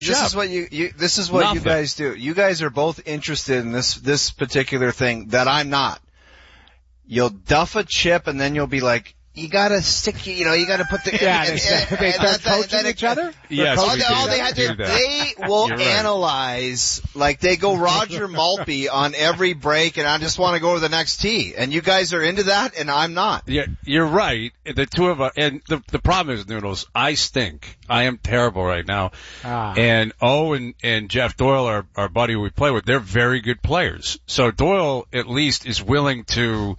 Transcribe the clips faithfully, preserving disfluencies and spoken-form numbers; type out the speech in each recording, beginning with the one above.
This Jeff. is what you, you this is what Nothing. you guys do. You guys are both interested in this this particular thing that I'm not. You'll duff a chip and then you'll be like, you gotta stick, you know, you gotta put the. Yeah, and, they, and, they and start that- coaching that- each other? Yes, all we they, do all that. they had We to, do that. they will You're right. analyze, like they go Roger Maltby on every break and I just want to go to the next tee. And you guys are into that and I'm not. Yeah, you're right. The two of us, and the the problem is, Noodles, I stink. I am terrible right now. Ah. And O and, and Jeff Doyle, our, our buddy we play with, they're very good players. So Doyle at least is willing to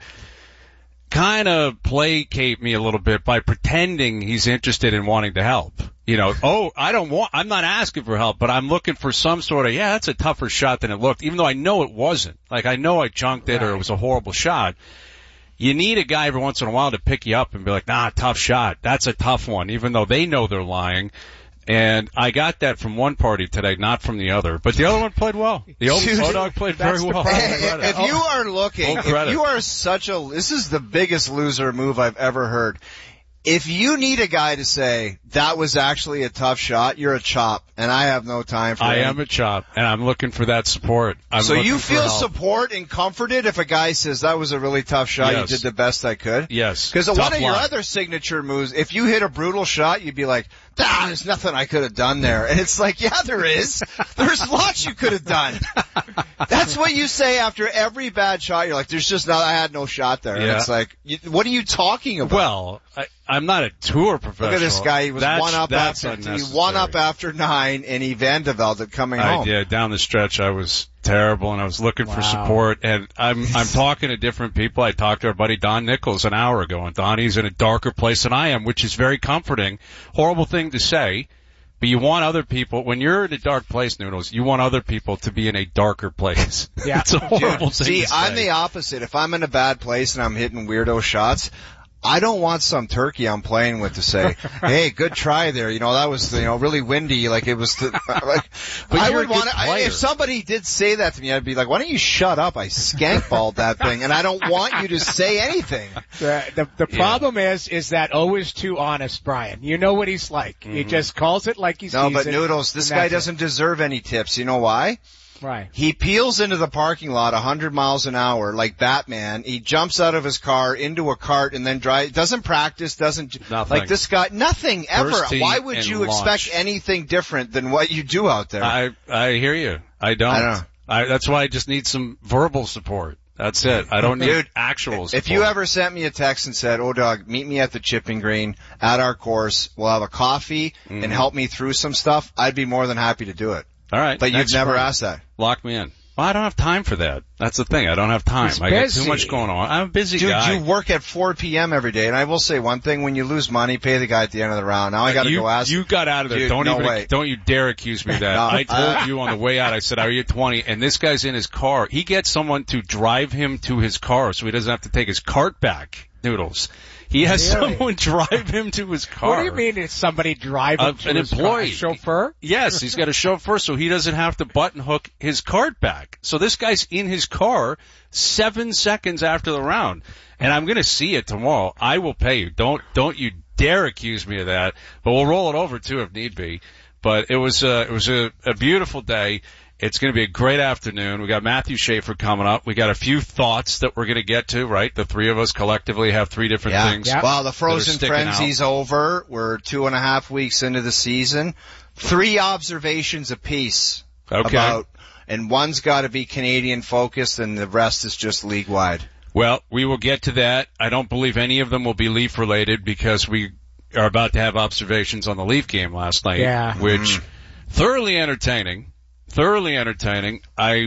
kind of placate me a little bit by pretending he's interested in wanting to help. You know, oh, I don't want, I'm not asking for help, but I'm looking for some sort of, yeah, that's a tougher shot than it looked, even though I know it wasn't. Like, I know I junked it or it was a horrible shot. You need a guy every once in a while to pick you up and be like, nah, tough shot. That's a tough one, even though they know they're lying. And I got that from one party today, not from the other. But the other one played well. The O-Dog played very well. If, if you are looking, Full credit. if you are such a, this is the biggest loser move I've ever heard. If you need a guy to say, that was actually a tough shot, you're a chop, and I have no time for I any- am a chop, and I'm looking for that support. I'm So looking you for feel help. support and comforted if a guy says, that was a really tough shot, Yes. you did the best I could? Yes. Because one Tough of your line. other signature moves, if you hit a brutal shot, you'd be like, ah, there's nothing I could have done there. And it's like, yeah, there is. There's lots you could have done. That's what you say after every bad shot. You're like, there's just not, I had no shot there. And Yeah. it's like, you, what are you talking about? Well, I, I'm not a tour professional. Look at this guy. He was That's- one up that's after, he unnecessary. one up after nine, and he Van de Velde it coming I, home. yeah, down the stretch, I was terrible, and I was looking for Wow. support. And I'm I'm talking to different people. I talked to our buddy Don Nichols an hour ago, and Donnie's in a darker place than I am, which is very comforting. Horrible thing to say, but you want other people when you're in a dark place, Noodles. You want other people to be in a darker place. Yeah. It's a horrible Dude, thing see, to say. I'm the opposite. If I'm in a bad place and I'm hitting weirdo shots, I don't want some turkey I'm playing with to say, "Hey, good try there." You know, that was, you know, really windy. Like it was. The, like, But I you're would a want good to. I- player. If somebody did say that to me, I'd be like, "Why don't you shut up?" I skankballed that thing, and I don't want you to say anything. The, the, the Yeah. problem is, is that O is too honest, Brian. You know what he's like. He just calls it like he sees No, it. but Noodles, this and guy that's it. doesn't deserve any tips. You know why? Right. He peels into the parking lot a hundred miles an hour like Batman. He jumps out of his car into a cart and then drive. Doesn't practice. Doesn't Nothing. like this guy. Nothing ever. First tee Why would and you launch. expect anything different than what you do out there? I I hear you. I don't. I don't. I, that's why I just need some verbal support. That's it. I don't need Dude, actual support. If you ever sent me a text and said, "Oh, dog, meet me at the chipping green at our course. We'll have a coffee Mhm. and help me through some stuff," I'd be more than happy to do it. All right, But you've next never spring, asked that. Lock me in. Well, I don't have time for that. That's the thing. I don't have time. He's I got busy. too much going on. I'm a busy Dude, guy. you work at four p.m. every day, and I will say one thing: when you lose money, pay the guy at the end of the round. Now I got to you, go ask. you got out of there. Dude, don't no even, way. don't you dare accuse me of that. No, I told uh, you on the way out, I said, are you twenty? And this guy's in his car. He gets someone to drive him to his car so he doesn't have to take his cart back, Noodles. He has Really? someone drive him to his car. What do you mean? Is somebody driving Uh, to an his car? employee. A chauffeur? Yes, he's got a chauffeur so he doesn't have to button hook his cart back. So this guy's in his car seven seconds after the round. And I'm going to see it tomorrow. I will pay you. Don't, don't you dare accuse me of that. But we'll roll it over too if need be. But it was, uh, it was a, a beautiful day. It's going to be a great afternoon. We got Matthew Schaefer coming up. We got a few thoughts that we're going to get to, right? The three of us collectively have three different Yeah. things. Yeah. Well, the that are frozen sticking frenzy's over. We're two and a half weeks into the season. Three observations apiece. Okay. About, and one's got to be Canadian focused, and the rest is just league wide. Well, we will get to that. I don't believe any of them will be Leaf related because we are about to have observations on the Leaf game last night, Yeah. which Mm. thoroughly entertaining. Thoroughly entertaining. I,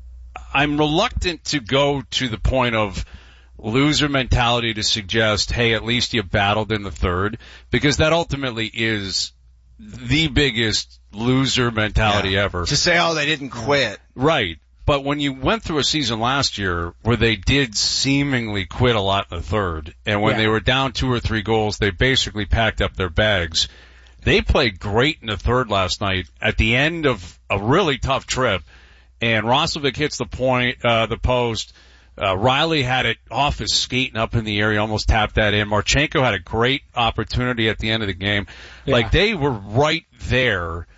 I'm reluctant to go to the point of loser mentality to suggest, hey, at least you battled in the third, because that ultimately is the biggest loser mentality Yeah. ever. To say, oh, they didn't quit. Right. But when you went through a season last year where they did seemingly quit a lot in the third, and when Yeah. they were down two or three goals, they basically packed up their bags. They played great in the third last night at the end of a really tough trip, and Roslovic hits the point, uh, the post. Uh, Riley had it off his skate and up in the air. He almost tapped that in. Marchenko had a great opportunity at the end of the game. Yeah. Like, they were right there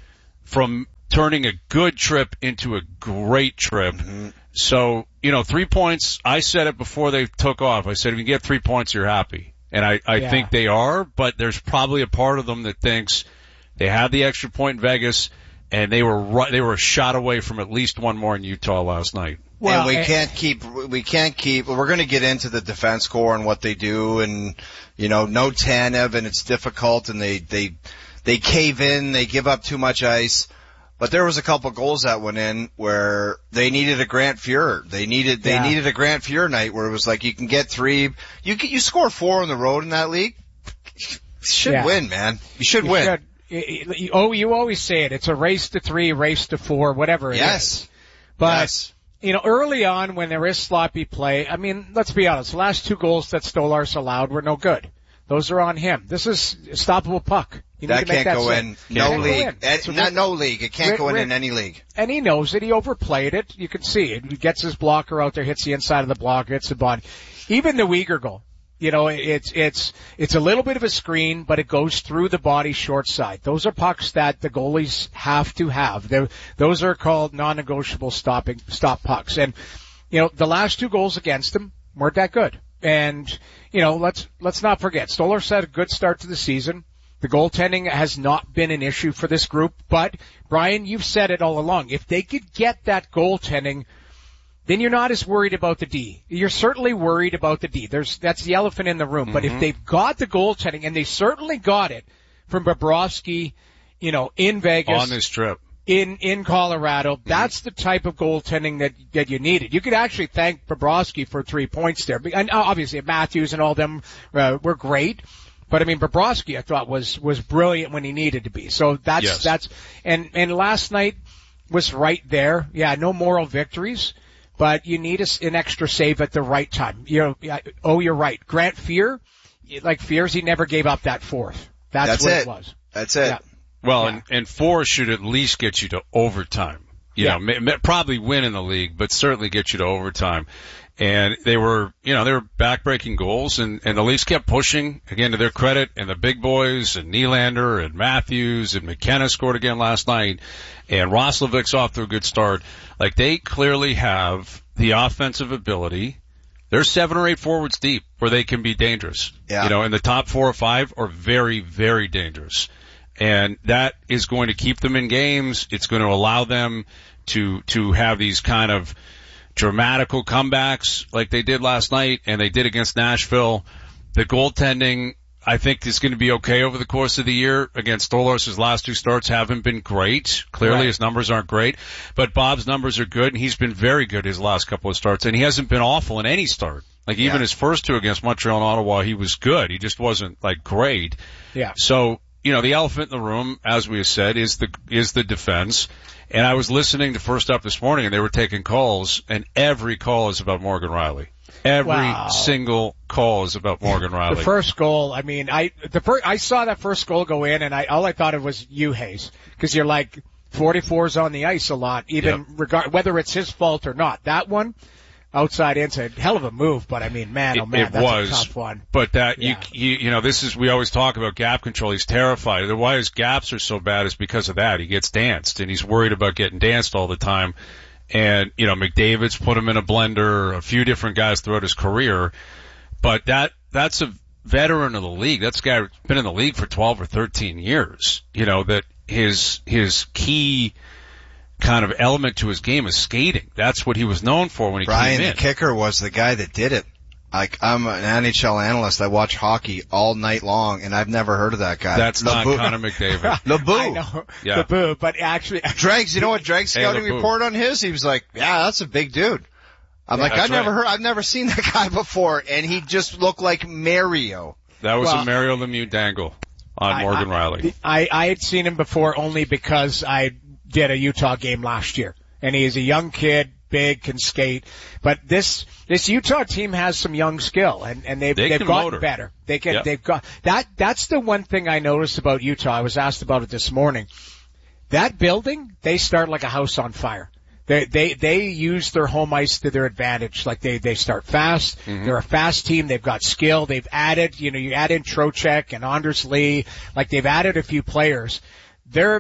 from turning a good trip into a great trip. Mm-hmm. So, you know, three points, I said it before they took off. I said, if you get three points, you're happy. And I, I yeah. think they are, but there's probably a part of them that thinks they had the extra point in Vegas, and they were right, they were a shot away from at least one more in Utah last night. Well, and we and, can't keep, we can't keep, we're going to get into the defense core and what they do, and, you know, no Tanev, and it's difficult, and they, they, they cave in, they give up too much ice. But there was a couple goals that went in where they needed a Grant Fuhr. They needed they yeah. needed a Grant Fuhr night where it was like you can get three, you can, you score four on the road in that league. You should yeah. win, man. You should you win. Should. Oh, you always say it. It's a race to three, race to four, whatever it yes. is. But yes. you know, early on when there is sloppy play, I mean, let's be honest. The last two goals that Stolarz allowed were no good. Those are on him. This is a stoppable puck. You that need to make can't that go set. in. No can't league. Go in. It, not no league. It can't Rick, go in Rick, in any league. And he knows it. He overplayed it. You can see it. He gets his blocker out there, hits the inside of the blocker, hits the body. Even the Weegar goal. You know, it's, it's, it's a little bit of a screen, but it goes through the body short side. Those are pucks that the goalies have to have. They're, those are called non-negotiable stopping, stop pucks. And, you know, the last two goals against him weren't that good. And, you know, let's, let's not forget, Stolarz had a good start to the season. The goaltending has not been an issue for this group, but Brian, you've said it all along. If they could get that goaltending, then you're not as worried about the D. You're certainly worried about the D. There's, that's the elephant in the room. Mm-hmm. But if they've got the goaltending, and they certainly got it from Bobrovsky, you know, in Vegas. On this trip. In, in Colorado, that's the type of goaltending that, that you needed. You could actually thank Bobrovsky for three points there. And obviously Matthews and all them, uh, were great. But I mean, Bobrovsky I thought was, was brilliant when he needed to be. So that's, yes. that's, and, and last night was right there. Yeah, no moral victories, but you need a, an extra save at the right time. You know, oh, you're right. Grant Fuhr, like Fuhr's, he never gave up that fourth. That's, that's what it. it was. That's it. Yeah. Well, yeah. and, and four should at least get you to overtime. You yeah. know, may, may, probably win in the league, but certainly get you to overtime. And they were, you know, they were backbreaking goals, and, and the Leafs kept pushing, again, to their credit, and the big boys, and Nylander, and Matthews, and McKenna scored again last night, and Roslovic's off to a good start. Like, they clearly have the offensive ability. They're seven or eight forwards deep where they can be dangerous. Yeah. You know, and the top four or five are very, very dangerous. And that is going to keep them in games. It's going to allow them to, to have these kind of dramatical comebacks like they did last night and they did against Nashville. The goaltending, I think, is going to be okay over the course of the year. Against Stolarz' last two starts haven't been great. Clearly right. his numbers aren't great, but Bob's numbers are good, and he's been very good his last couple of starts, and he hasn't been awful in any start. Like, even yeah. his first two against Montreal and Ottawa, he was good. He just wasn't, like, great. Yeah. So, you know, the elephant in the room, as we have said, is the, is the defense. And I was listening to First Up this morning, and they were taking calls, and every call is about Morgan Rielly. Every wow. single call is about Morgan Rielly. The first goal, I mean, I the first, I saw that first goal go in, and I all I thought of was you, Hayes, because you're like forty-four's on the ice a lot, even yep. regard whether it's his fault or not. That one, outside inside, hell of a move, but I mean, man, oh man, it, it that's was, a tough one. But that yeah. you, you you know, this is we always talk about gap control. He's terrified. Why his gaps are so bad is because of that. He gets danced, and he's worried about getting danced all the time. And, you know, McDavid's put him in a blender, a few different guys throughout his career. But that, that's a veteran of the league. That's a guy who's been in the league for twelve or thirteen years. You know, that his, his key kind of element to his game is skating. That's what he was known for when he Brian, came in. the kicker was the guy that did it. Like, I'm an N H L analyst. I watch hockey all night long, and I've never heard of that guy. That's Le not Boux. Connor McDavid. LeBoo. I know. Yeah. LeBoo, but actually. Dregs, you know what Dregs scouting hey, report on his? He was like, yeah, that's a big dude. I'm yeah, like, I've never right. heard, I've never seen that guy before, and he just looked like Mario. That was well, a Mario Lemieux dangle on I, Morgan I, Rielly. I, I had seen him before only because I did a Utah game last year. And he is a young kid, big, can skate. But this, this Utah team has some young skill, and, and they've, they they've can gotten motor. better. They can, yep. they've got, that, that's the one thing I noticed about Utah. I was asked about it this morning. That building, they start like a house on fire. They, they, they use their home ice to their advantage. Like they, they start fast. Mm-hmm. They're a fast team. They've got skill. They've added, you know, you add in Trocheck and Anders Lee. Like they've added a few players. They're,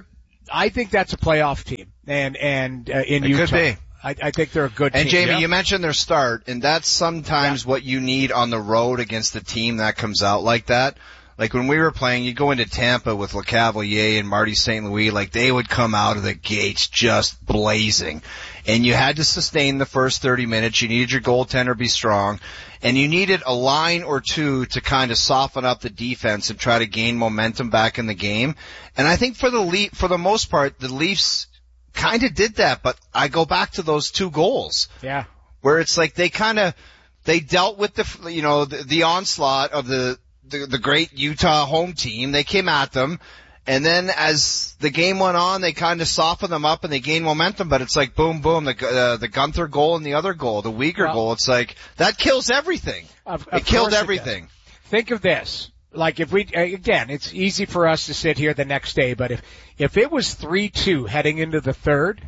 I think that's a playoff team, and and uh, in it Utah, could be. I, I think they're a good and team. And Jamie, yeah. you mentioned their start, and that's sometimes yeah. what you need on the road against a team that comes out like that. Like when we were playing, you go into Tampa with LeCavalier and Marty Saint Louis, like they would come out of the gates just blazing. And you had to sustain the first thirty minutes. You needed your goaltender to be strong. And you needed a line or two to kind of soften up the defense and try to gain momentum back in the game. And I think for the Le- for the most part, the Leafs kind of did that. But I go back to those two goals. Yeah. Where it's like they kind of, they dealt with the, you know, the, the onslaught of the, The, the great Utah home team. They came at them, and then as the game went on, they kind of softened them up and they gained momentum. But it's like boom, boom, the uh, the Gunther goal and the other goal, the Uyghur well, goal. It's like that kills everything. Of, of it killed everything. It Think of this: like if we again, it's easy for us to sit here the next day, but if if it was three two heading into the third,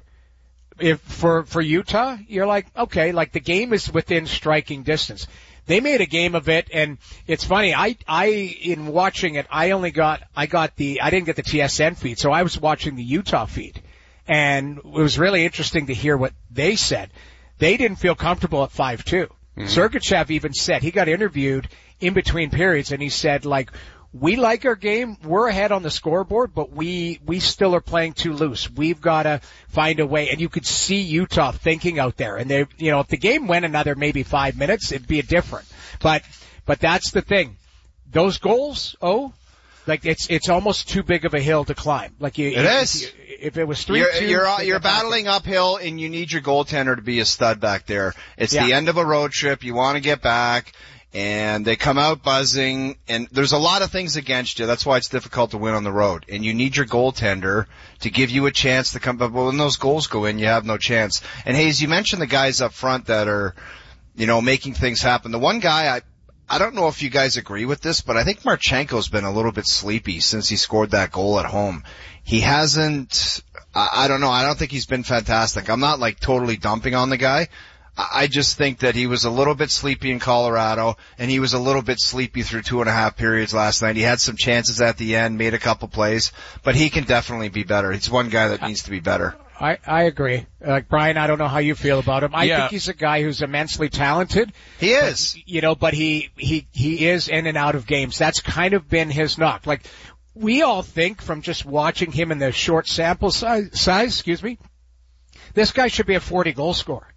if for for Utah, you're like, okay, like the game is within striking distance. They made a game of it, and it's funny. I, I, in watching it, I only got, I got the, I didn't get the T S N feed, so I was watching the Utah feed, and it was really interesting to hear what they said. They didn't feel comfortable at five two. Mm-hmm. Sergachev even said, he got interviewed in between periods, and he said, like, we like our game. We're ahead on the scoreboard, but we, we still are playing too loose. We've got to find a way. And you could see Utah thinking out there. And they, you know, if the game went another maybe five minutes, it'd be a different. But, but that's the thing. Those goals, oh, like it's, it's almost too big of a hill to climb. Like you, it if, is. If, if it was three, you're, two, you're, you're battling uphill and you need your goaltender to be a stud back there. It's yeah. the end of a road trip. You want to get back. And they come out buzzing, and there's a lot of things against you. That's why it's difficult to win on the road. And you need your goaltender to give you a chance to come, but when those goals go in, you have no chance. And Hayes, you mentioned the guys up front that are, you know, making things happen. The one guy, I, I don't know if you guys agree with this, but I think Marchenko's been a little bit sleepy since he scored that goal at home. He hasn't, I, I don't know, I don't think he's been fantastic. I'm not like totally dumping on the guy. I just think that he was a little bit sleepy in Colorado, and he was a little bit sleepy through two and a half periods last night. He had some chances at the end, made a couple plays, but he can definitely be better. He's one guy that needs to be better. I, I agree. Like, Brian, I don't know how you feel about him. I yeah. think he's a guy who's immensely talented. He is. But, you know, but he, he, he is in and out of games. That's kind of been his knock. Like, we all think from just watching him in the short sample size, size, excuse me, this guy should be a forty goal scorer.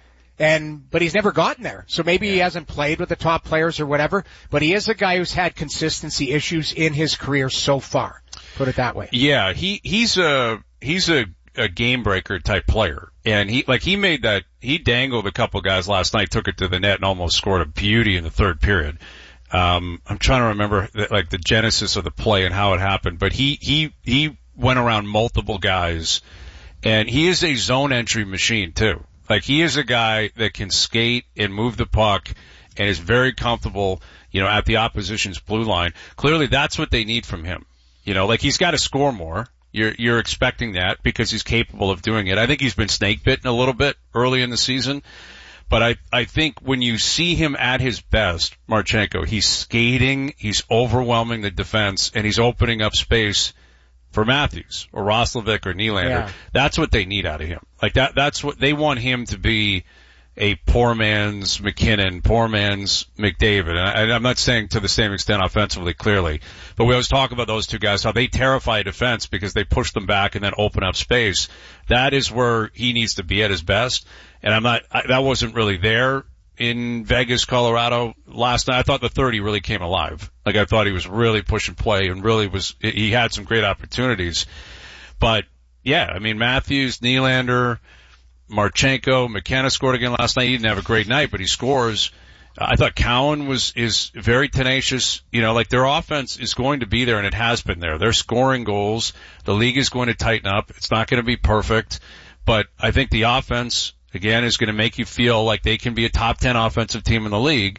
And, but he's never gotten there. So maybe yeah. he hasn't played with the top players or whatever, but he is a guy who's had consistency issues in his career so far. Put it that way. Yeah, he, he's a, he's a, a game breaker type player. And he, like he made that, he dangled a couple guys last night, took it to the net and almost scored a beauty in the third period. Um, I'm trying to remember the, like the genesis of the play and how it happened, but he, he, he went around multiple guys, and he is a zone entry machine too. Like, he is a guy that can skate and move the puck and is very comfortable, you know, at the opposition's blue line. Clearly, that's what they need from him. You know, like, he's got to score more. You're, you're expecting that because he's capable of doing it. I think he's been snake bitten a little bit early in the season. But I, I think when you see him at his best, Marchenko, he's skating, he's overwhelming the defense, and he's opening up space for Matthews or Roslovic or Nylander. Yeah. That's what they need out of him. Like that, that's what they want him to be, a poor man's McKinnon, poor man's McDavid. And I, I'm not saying to the same extent offensively, clearly, but we always talk about those two guys, how they terrify defense because they push them back and then open up space. That is where he needs to be at his best. And I'm not, I, that wasn't really there in Vegas, Colorado last night. I thought the thirty really came alive. Like, I thought he was really pushing play and really was, he had some great opportunities. But yeah, I mean, Matthews, Nylander, Marchenko, McKenna scored again last night. He didn't have a great night, but he scores. I thought Cowan was, is very tenacious. You know, like, their offense is going to be there, and it has been there. They're scoring goals. The league is going to tighten up. It's not going to be perfect, but I think the offense, again, is going to make you feel like they can be a top ten offensive team in the league.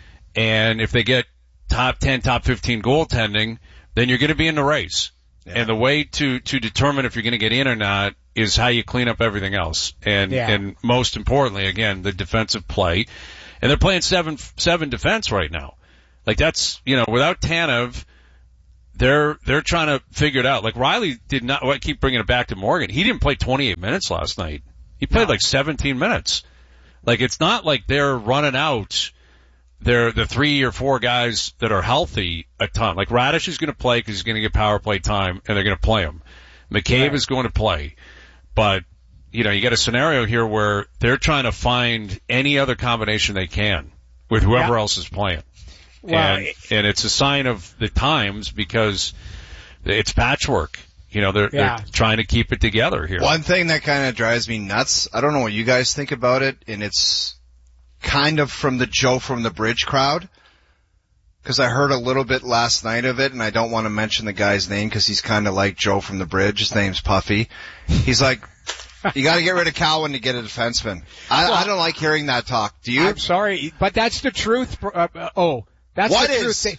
And if they get top ten, top fifteen goaltending, then you're going to be in the race. Yeah. And the way to, to determine if you're going to get in or not is how you clean up everything else. And, yeah. and most importantly, again, the defensive play. And they're playing seven, seven defense right now. Like, that's, you know, without Tanev, they're they're trying to figure it out. Like Riley did not. Well, I keep bringing it back to Morgan. He didn't play twenty-eight minutes last night. He played no. like seventeen minutes. Like it's not like they're running out. They're the three or four guys that are healthy a ton. Like Radish is going to play because he's going to get power play time, and they're going to play him. McCabe right. is going to play, but you know you get a scenario here where they're trying to find any other combination they can with whoever yeah. else is playing. Well, and, it, and it's a sign of the times because it's patchwork. You know, they're, yeah. they're trying to keep it together here. One thing that kind of drives me nuts, I don't know what you guys think about it, and it's kind of from the Joe from the Bridge crowd, because I heard a little bit last night of it, and I don't want to mention the guy's name because he's kind of like Joe from the Bridge. His name's Puffy. He's like, you got to get rid of Cowan to get a defenseman. I, well, I don't like hearing that talk. Do you? I'm sorry, but that's the truth. Uh, uh, oh. That's what the is? Truth.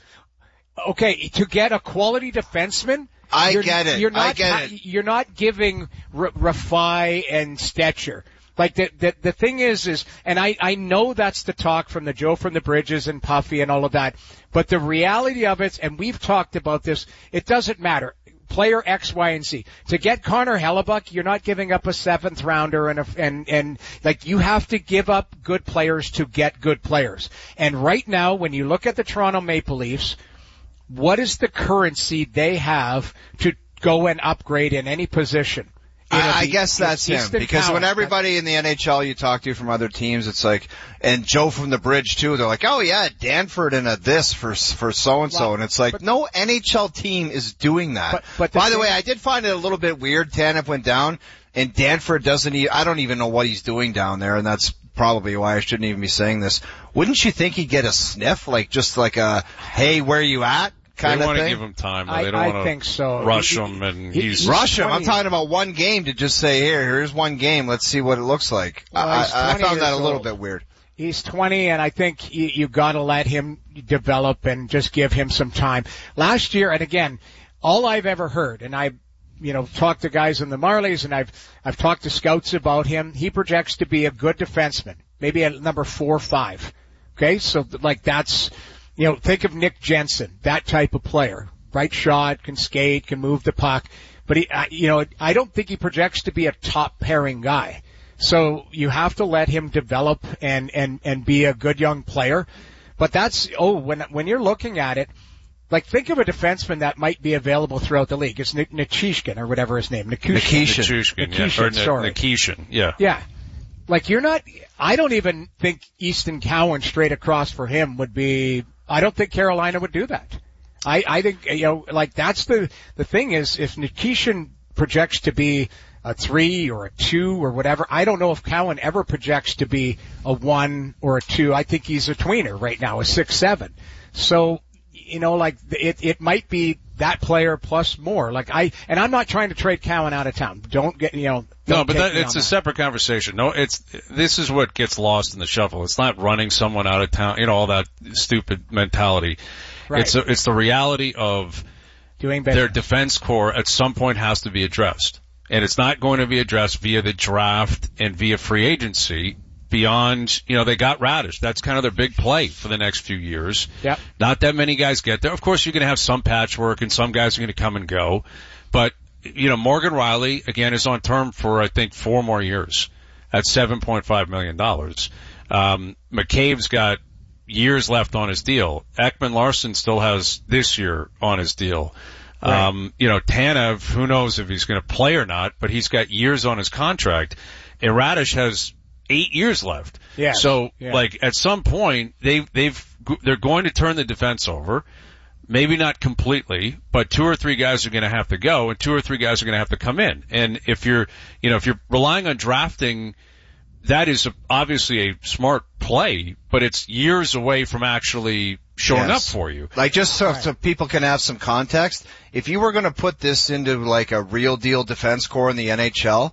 Okay, to get a quality defenseman, I you're, get it. You're not, I get it. You're not giving R- Rafai and Stetcher. Like the, the the thing is, is, and I I know that's the talk from the Joe from the Bridges and Puffy and all of that, but the reality of it, and we've talked about this, it doesn't matter. Player X, Y, and Z. To get Connor Hellebuck, you're not giving up a seventh rounder and a, and, and, like, you have to give up good players to get good players. And right now, when you look at the Toronto Maple Leafs, what is the currency they have to go and upgrade in any position? I, I guess that's him, because Cowan. When everybody in the N H L you talk to from other teams, it's like, and Joe from the Bridge too, they're like, oh yeah, Danford and a this for for so and so, and it's like, but, no N H L team is doing that. But, but the By the way, I did find it a little bit weird. Tanev went down, and Danford doesn't. Even, I don't even know what he's doing down there, and that's probably why I shouldn't even be saying this. Wouldn't you think he'd get a sniff, like just like a, hey, where you at? Kind they want thing. to give him time. Though. I, They don't I want think so. to rush he, him, and he, he's, he's rush him. twenty. I'm talking about one game to just say, here, here's one game. Let's see what it looks like. Well, I, I found that a little old. bit weird. He's twenty, and I think you, you got to let him develop and just give him some time. Last year, and again, all I've ever heard, and I, you know, talked to guys in the Marlies, and I've I've talked to scouts about him. He projects to be a good defenseman, maybe at number four or five. Okay, so like that's, you know, think of Nick Jensen, that type of player. Right shot, can skate, can move the puck, but he, you know, I don't think he projects to be a top pairing guy. So you have to let him develop and and and be a good young player. But that's oh, when when you're looking at it, like think of a defenseman that might be available throughout the league. It's Nikishkin or whatever his name, Nikishin. Nikishin, Nikishin, yeah. Or sorry, Nikishin, yeah. Yeah, like you're not. I don't even think Easton Cowan straight across for him would be. I don't think Carolina would do that. I, I think, you know, like that's the, the thing is if Nikishin projects to be a three or a two or whatever, I don't know if Cowan ever projects to be a one or a two. I think he's a tweener right now, a six, seven. So, you know, like it, it might be that player plus more. Like I, and I'm not trying to trade Cowan out of town. Don't get, you know. No, but that, it's a that. separate conversation. No, it's, this is what gets lost in the shuffle. It's not running someone out of town, you know, all that stupid mentality. Right. It's a, it's the reality of doing better. Their defense core at some point has to be addressed. And it's not going to be addressed via the draft and via free agency beyond, you know, they got Radish. That's kind of their big play for the next few years. Yep. Not that many guys get there. Of course, you're going to have some patchwork and some guys are going to come and go. But, you know, Morgan Riley, again, is on term for, I think, four more years at seven point five million dollars. Um, McCabe's got years left on his deal. Ekman Larson still has this year on his deal. Right. Um, you know, Tanev, who knows if he's going to play or not, but he's got years on his contract. And Radish has eight years left. Yeah. So, yeah. like, at some point, they, they've, they're going to turn the defense over. Maybe not completely, but two or three guys are going to have to go, and two or three guys are going to have to come in. And if you're, you know, if you're relying on drafting, that is obviously a smart play, but it's years away from actually showing yes. up for you. Like just so, right. so people can have some context, if you were going to put this into like a real deal defense core in the N H L,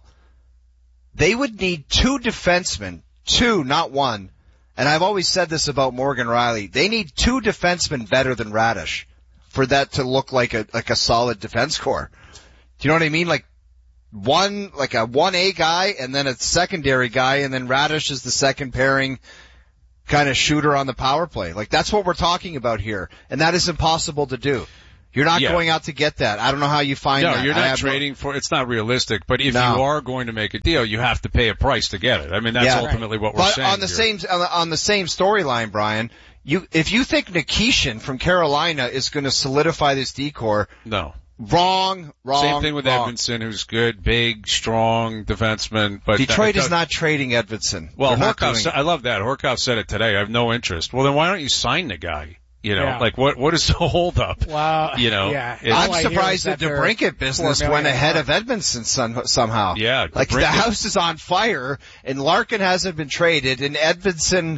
they would need two defensemen, two, not one. And I've always said this about Morgan Riley. They need two defensemen better than Radish for that to look like a like a solid defense core. Do you know what I mean? Like one, like a one A guy and then a secondary guy, and then Radish is the second pairing kind of shooter on the power play. Like that's what we're talking about here, and that is impossible to do. You're not Yeah. going out to get that. I don't know how you find No, that. you're I not have no- trading for, it's not realistic, but if No. you are going to make a deal, you have to pay a price to get it. I mean, that's Yeah. ultimately what we're But saying on the here. same on the, on the same storyline, Brian, you if you think Nikishin from Carolina is going to solidify this decor, No. wrong, wrong. Same thing with wrong. Edmondson, who's good, big, strong defenseman, but Detroit that, is not trading Edmondson. Well, They're not Horkoff, doing said, it. I love that. Horkoff said it today. I have no interest. Well, then why don't you sign the guy? You know, Yeah. like what, what is the holdup? Well, You know, yeah. it's- All I'm I hear is surprised the that they're DeBrincat business four went million ahead dollars. of Edmondson some, somehow. Yeah, Like the DeBrincat- house is on fire and Larkin hasn't been traded and Edmondson,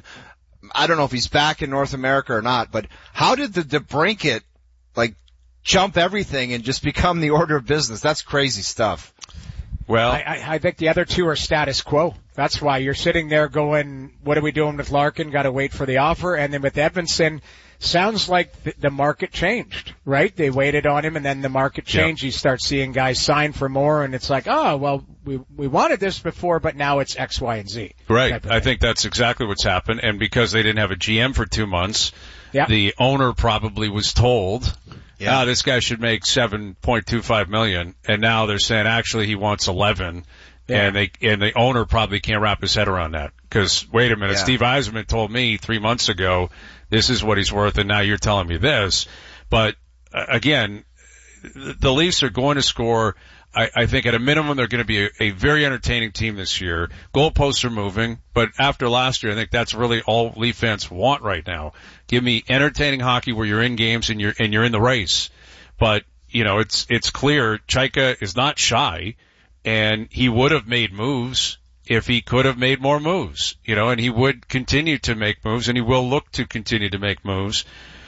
I don't know if he's back in North America or not, but how did the DeBrincat like jump everything and just become the order of business? That's crazy stuff. Well, I, I, I think the other two are status quo. That's why you're sitting there going, what are we doing with Larkin? Got to wait for the offer. And then with Edmondson, sounds like the, the market changed, right? They waited on him and then the market changed. Yep. You start seeing guys sign for more and it's like, oh, well, we, we wanted this before, but now it's X, Y, and Z. right. type of I thing. think that's exactly what's happened. And because they didn't have a G M for two months, Yeah. the owner probably was told, Yeah. ah, this guy should make seven point two five million. And now they're saying actually he wants eleven. Yeah. And they, and the owner probably can't wrap his head around that. Cause wait a minute, Yeah. Steve Yzerman told me three months ago, this is what he's worth and now you're telling me this. But uh, again, the the Leafs are going to score. I, I think at a minimum they're going to be a, a very entertaining team this year. Goalposts are moving, but after last year, I think that's really all Leaf fans want right now. Give me entertaining hockey where you're in games and you're and you're in the race. But you know, it's it's clear Chaika is not shy, and he would have made moves if he could have made more moves. You know, and he would continue to make moves, and he will look to continue to make moves.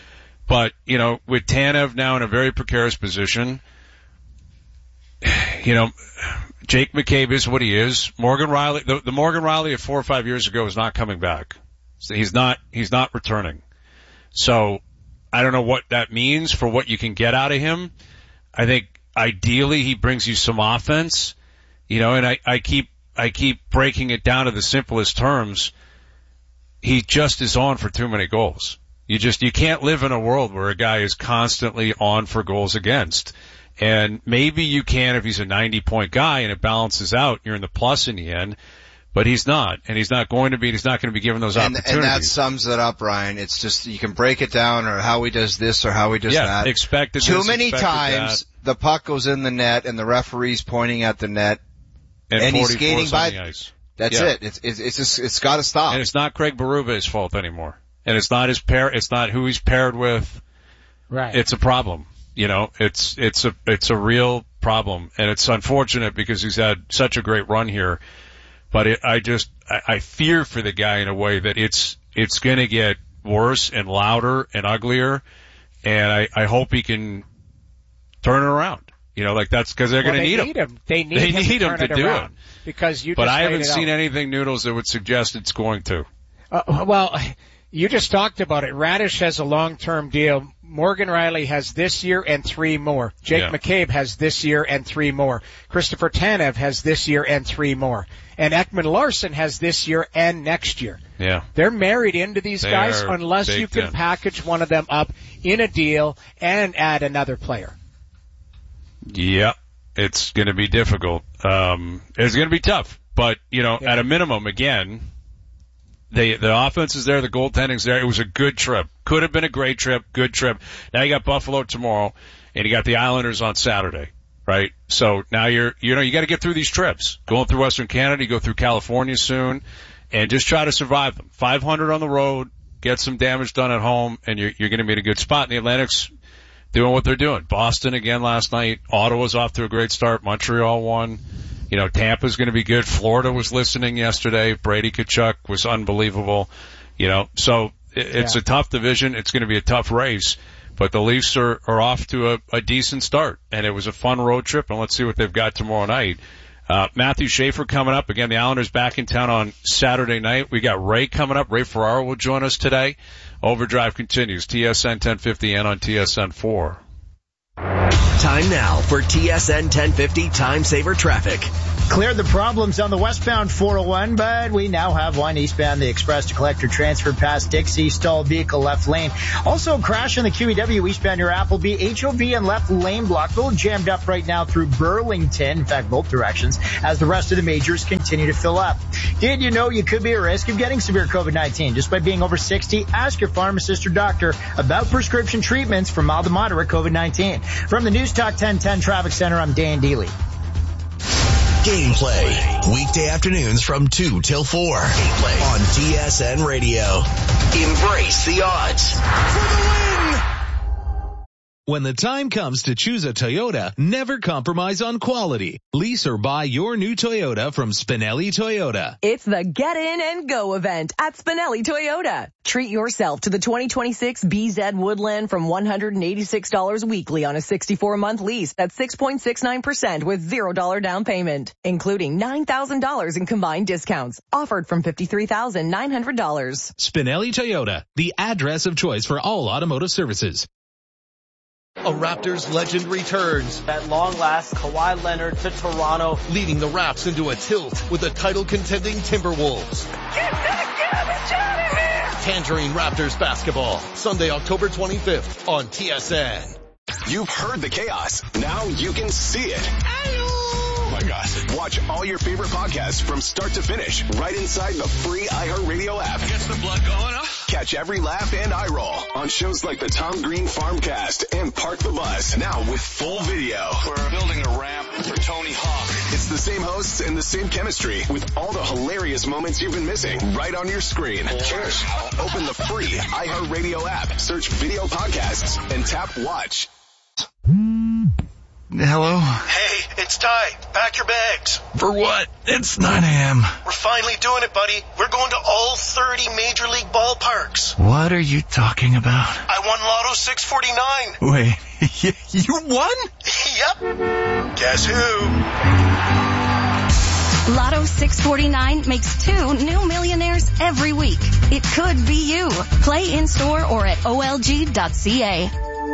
But, you know, with Tanev now in a very precarious position, you know, Jake McCabe is what he is. Morgan Riley, the, the Morgan Riley of four or five years ago is not coming back. So he's not, he's not returning. So I don't know what that means for what you can get out of him. I think ideally he brings you some offense, you know, and I, I keep, I keep breaking it down to the simplest terms. He just is on for too many goals. You just, you can't live in a world where a guy is constantly on for goals against. And maybe you can if he's a ninety point guy and it balances out, you're in the plus in the end, but he's not, and he's not going to be, and he's not going to be given those And, opportunities. and that sums it up, Ryan. It's just, you can break it down or how he does this or how he does yeah, that. expected Too this, many expected times that, the puck goes in the net and the referee's pointing at the net. and, and he's forty-four's skating on by- the ice. That's Yeah. it. It's, it's, it's just, it's gotta stop. And it's not Craig Berube fault anymore. And it's not his pair, it's not who he's paired with. Right. It's a problem. You know, it's, it's a, it's a real problem. And it's unfortunate because he's had such a great run here. But it, I just, I, I fear for the guy in a way that it's, it's gonna get worse and louder and uglier. And I, I hope he can turn it around. You know, like that's cause they're well, gonna they need him. need him. They need They him need to him turn to it do around it. because you But just I laid haven't it seen out. anything, Noodles, that would suggest it's going to. Uh, well, you just talked about it. Radish has a long-term deal. Morgan Riley has this year and three more. Jake Yeah. McCabe has this year and three more. Christopher Tanev has this year and three more. And Ekman Larson has this year and next year. Yeah. They're married into these They guys are unless you baked can in. package one of them up in a deal and add another player. Yeah. It's gonna be difficult. Um, it's gonna be tough. But, you know, Yeah. at a minimum, again, the, the offense is there, the goaltending's there. It was a good trip. Could have been a great trip, good trip. Now you got Buffalo tomorrow, and you got the Islanders on Saturday, right? So now you're, you know, you gotta get through these trips. Going through Western Canada, you go through California soon, and just try to survive them. five hundred on the road, get some damage done at home, and you're, you're gonna be in a good spot. And the Atlantic's doing what they're doing. Boston again last night. Ottawa's off to a great start. Montreal won. You know, Tampa's going to be good. Florida was listening yesterday. Brady Tkachuk was unbelievable. You know, so it, it's Yeah. a tough division. It's going to be a tough race. But the Leafs are, are off to a, a decent start. And it was a fun road trip. And let's see what they've got tomorrow night. Uh, Matthew Schaefer coming up. Again, the Islanders back in town on Saturday night. We got Ray coming up. Ray Ferraro will join us today. Overdrive continues. T S N ten fifty and on T S N four. Time now for T S N ten fifty Time Saver Traffic. Cleared the problems on the westbound four oh one, but we now have one eastbound. The express to collector transferred past Dixie, stalled vehicle left lane. Also a crash on the Q E W eastbound near Appleby, H O V and left lane block. A little jammed up right now through Burlington, in fact both directions, as the rest of the majors continue to fill up. Did you know you could be at risk of getting severe COVID nineteen just by being over sixty? Ask your pharmacist or doctor about prescription treatments for mild to moderate COVID nineteen. From the News Talk ten ten Traffic Center, I'm Dan Deely. Gameplay, weekday afternoons from two till four. Gameplay on T S N Radio. Embrace the odds. For the win! When the time comes to choose a Toyota, never compromise on quality. Lease or buy your new Toyota from Spinelli Toyota. It's the Get In and Go event at Spinelli Toyota. Treat yourself to the twenty twenty-six B Z Woodland from one hundred eighty-six dollars weekly on a sixty-four month lease at six point six nine percent with zero dollars down payment, including nine thousand dollars in combined discounts. Offered from fifty-three thousand nine hundred dollars. Spinelli Toyota, the address of choice for all automotive services. A Raptors legend returns. At long last, Kawhi Leonard to Toronto, leading the Raps into a tilt with the title-contending Timberwolves. Get that garbage out of here! Tangerine Raptors basketball, Sunday, October twenty-fifth on T S N. You've heard the chaos. Now you can see it. Oh my gosh. Watch all your favorite podcasts from start to finish right inside the free iHeartRadio app. Gets the blood going up. Catch every laugh and eye roll on shows like the Tom Green Farmcast and Park the Bus. Now with full video. We're building a ramp for Tony Hawk. It's the same hosts and the same chemistry with all the hilarious moments you've been missing right on your screen. Cheers. Open the free iHeartRadio app, search video podcasts, and tap watch. Hello? Hey, it's Ty. Pack your bags. For what? It's nine a.m. We're finally doing it, buddy. We're going to all thirty Major League ballparks. What are you talking about? I won Lotto six forty-nine. Wait, you won? Yep. Guess who? Lotto six forty-nine makes two new millionaires every week. It could be you. Play in-store or at O L G dot C A.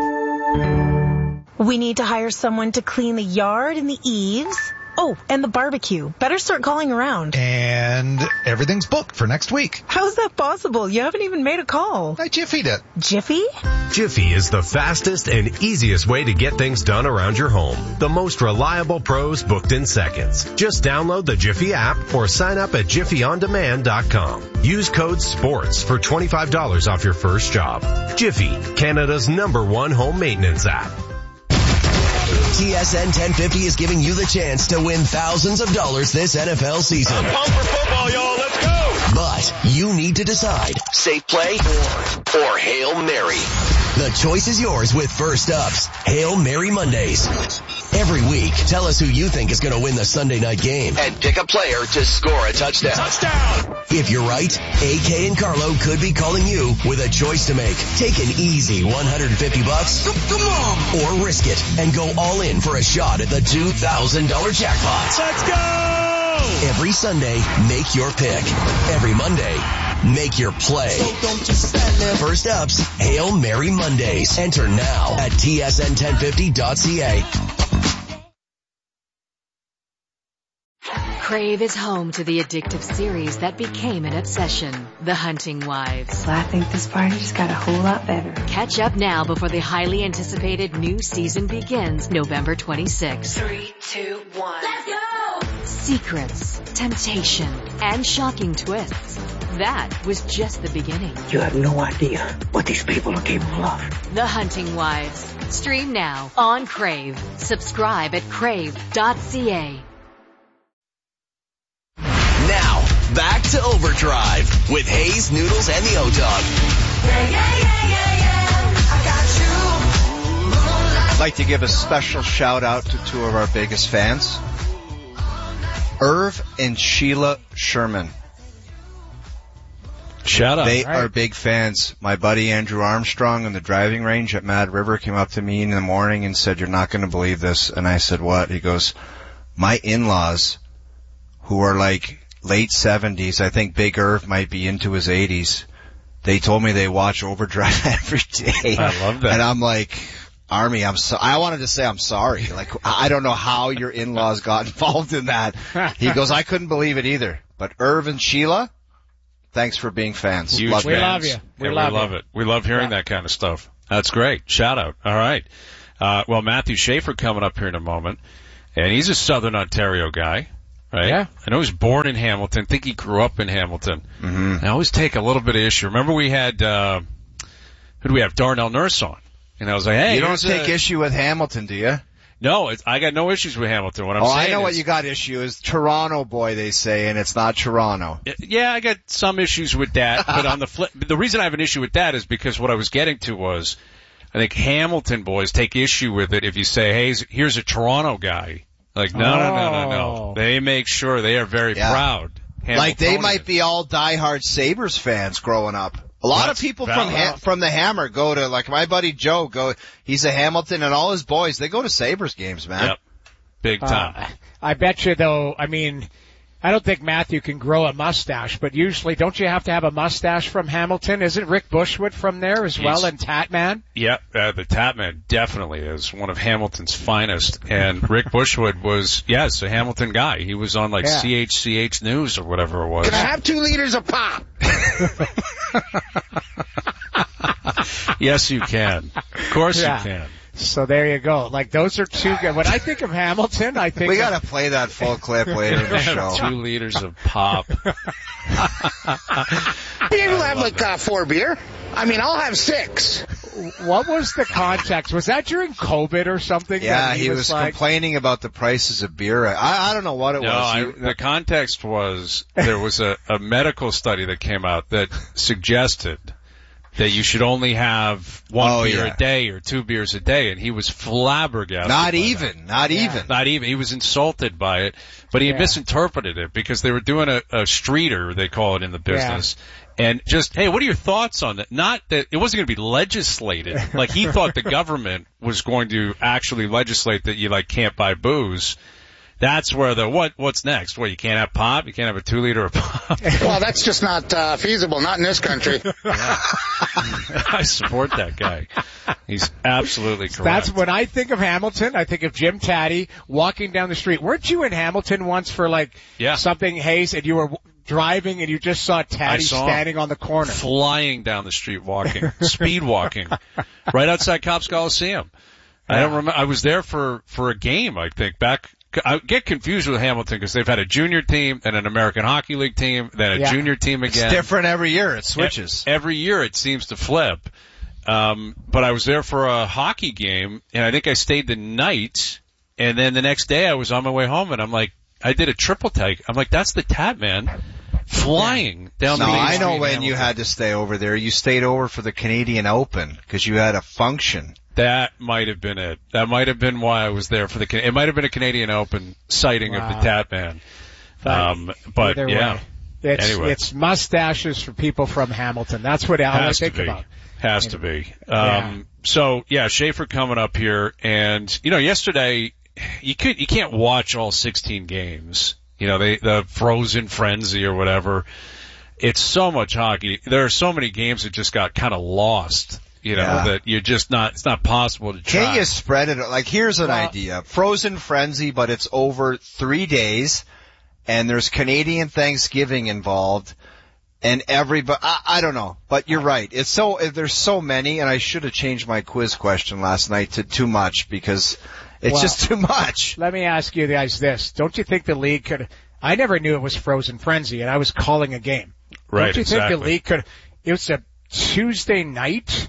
We need to hire someone to clean the yard and the eaves. Oh, and the barbecue. Better start calling around. And everything's booked for next week. How's that possible? You haven't even made a call. I Jiffy'd it. Jiffy? Jiffy is the fastest and easiest way to get things done around your home. The most reliable pros booked in seconds. Just download the Jiffy app or sign up at jiffy on demand dot com. Use code SPORTS for twenty-five dollars off your first job. Jiffy, Canada's number one home maintenance app. T S N ten fifty is giving you the chance to win thousands of dollars this N F L season. I'm pumped for football, y'all. Let's go. But you need to decide safe play or, or Hail Mary. The choice is yours with First Up's Hail Mary Mondays. Every week, tell us who you think is going to win the Sunday night game and pick a player to score a touchdown. Touchdown! If you're right, A K and Carlo could be calling you with a choice to make. Take an easy one hundred fifty bucks. Come on! Or risk it and go all in for a shot at the two thousand dollars jackpot. Let's go! Every Sunday, make your pick. Every Monday, make your play. So don't just stand there. First Up's Hail Mary Mondays. Enter now at T S N ten fifty dot C A. Crave is home to the addictive series that became an obsession, The Hunting Wives. Well, I think this party just got a whole lot better. Catch up now before the highly anticipated new season begins November twenty-sixth. Three, two, one. Let's go! Secrets, temptation, and shocking twists. That was just the beginning. You have no idea what these people are capable of. The Hunting Wives. Stream now on Crave. Subscribe at crave dot C A. Now, back to Overdrive with Hayes, Noodles, and the O-Dog. Yeah, yeah, yeah, yeah, yeah. I got you. I'd like to give a special shout out to two of our biggest fans, Irv and Sheila Sherman. Shout out. They right. are big fans. My buddy Andrew Armstrong on the driving range at Mad River came up to me in the morning and said, "You're not going to believe this." And I said, "What?" He goes, "My in-laws, who are like late seventies, I think Big Irv might be into his eighties, they told me they watch Overdrive every day." I love that. And I'm like, Army, I'm so, I wanted to say I'm sorry. Like, I don't know how your in-laws got involved in that. He goes, I couldn't believe it either. But Irv and Sheila, thanks for being fans. Huge love fans. We love you. We, yeah, love, we love you. it. We love hearing Yeah. that kind of stuff. That's great. Shout out. All right. Uh, well, Matthew Schaefer coming up here in a moment. And he's a Southern Ontario guy, right? Yeah. I know he was born in Hamilton. I think he grew up in Hamilton. Mm-hmm. I always take a little bit of issue. Remember we had, uh, who do we have? Darnell Nurse on. And I was like, hey. You don't here's take a... issue with Hamilton, do you? No, it's, I got no issues with Hamilton. What I'm oh, saying I know is, what you got issue is Toronto boy, they say, and it's not Toronto. Yeah, I got some issues with that, but on the flip, the reason I have an issue with that is because what I was getting to was, I think Hamilton boys take issue with it if you say, hey, here's a Toronto guy. Like, no, Oh. no, no, no, no. They make sure they are very Yeah. proud. Like they Hamiltonians. might be all diehard Sabres fans growing up. A lot That's of people valid. from ha- from the Hammer go to, like my buddy Joe, go. He's a Hamilton, and all his boys they go to Sabres games, man. Yep. Big time. Uh, I bet you though, I mean, I don't think Matthew can grow a mustache, but usually don't you have to have a mustache from Hamilton? Isn't Rick Bushwood from there as well He's- and Tatman? Yep, uh, the Tatman definitely is one of Hamilton's finest. And Rick Bushwood was, yes, a Hamilton guy. He was on like Yeah. C H C H News or whatever it was. Can I have two liters of pop? Yes, you can. Of course Yeah. you can. So there you go. Like those are two good. When I think of Hamilton, I think We of, gotta play that full clip later in the show. Two liters of pop. You have like uh, four beer. I mean, I'll have six. what was the context? Was that during COVID or something? Yeah, that he, was, like, complaining about the prices of beer. I, I don't know what it No, was. I, He- the context was there was a, a medical study that came out that suggested that you should only have one Oh, beer yeah. a day or two beers a day, and he was flabbergasted. not by even, that. not even. Not even. He was insulted by it, but he Yeah. misinterpreted it because they were doing a, a streeter, they call it in the business. And just, hey, what are your thoughts on that? Not that it wasn't going to be legislated. Like he thought the government was going to actually legislate that you like can't buy booze. That's where the what what's next? What, you can't have pop? You can't have a two liter of pop? Well, that's just not uh, feasible, not in this country. I support that guy. He's absolutely correct. That's when I think of Hamilton. I think of Jim Taddy walking down the street. Weren't you in Hamilton once for like Yeah. something, Hayes, and you were w- driving and you just saw Taddy I saw him standing on the corner? flying down the street walking, speed walking, right outside Cops Coliseum. I don't remember. I was there for for a game. I think back. I get confused with Hamilton because they've had a junior team and an American Hockey League team, then a Yeah. junior team It's again. different every year. It switches. E- Every year it seems to flip. Um, but I was there for a hockey game, and I think I stayed the night, and then the next day I was on my way home, and I'm like, I did a triple take. I'm like, that's the Tatman flying down No, the main I know street in when you Hamilton. had to stay over there. You stayed over for the Canadian Open because you had a function. That might have been it. That might have been why I was there for the. Can- It might have been a Canadian Open sighting Wow. of the Tatman. Um, but Either yeah. way, it's Anyway. it's mustaches for people from Hamilton. That's what I Has to think be. about. Has to be. Yeah. Um, so yeah, Schaefer coming up here, and you know, yesterday you could you can't watch all sixteen games. You know, they the Frozen Frenzy or whatever. It's so much hockey. There are so many games that just got kind of lost. You know, Yeah. that you're just not. It's not possible to track. Can't you spread it? Like, here's an Well- idea. Frozen Frenzy, but it's over three days, and there's Canadian Thanksgiving involved, and everybody, I, I don't know, but you're right. It's so, there's so many, and I should have changed my quiz question last night to too much, because it's Well, just too much. Let me ask you guys this. Don't you think the league could, I never knew it was Frozen Frenzy and I was calling a game. Right, Don't you exactly. think the league could, it was a Tuesday night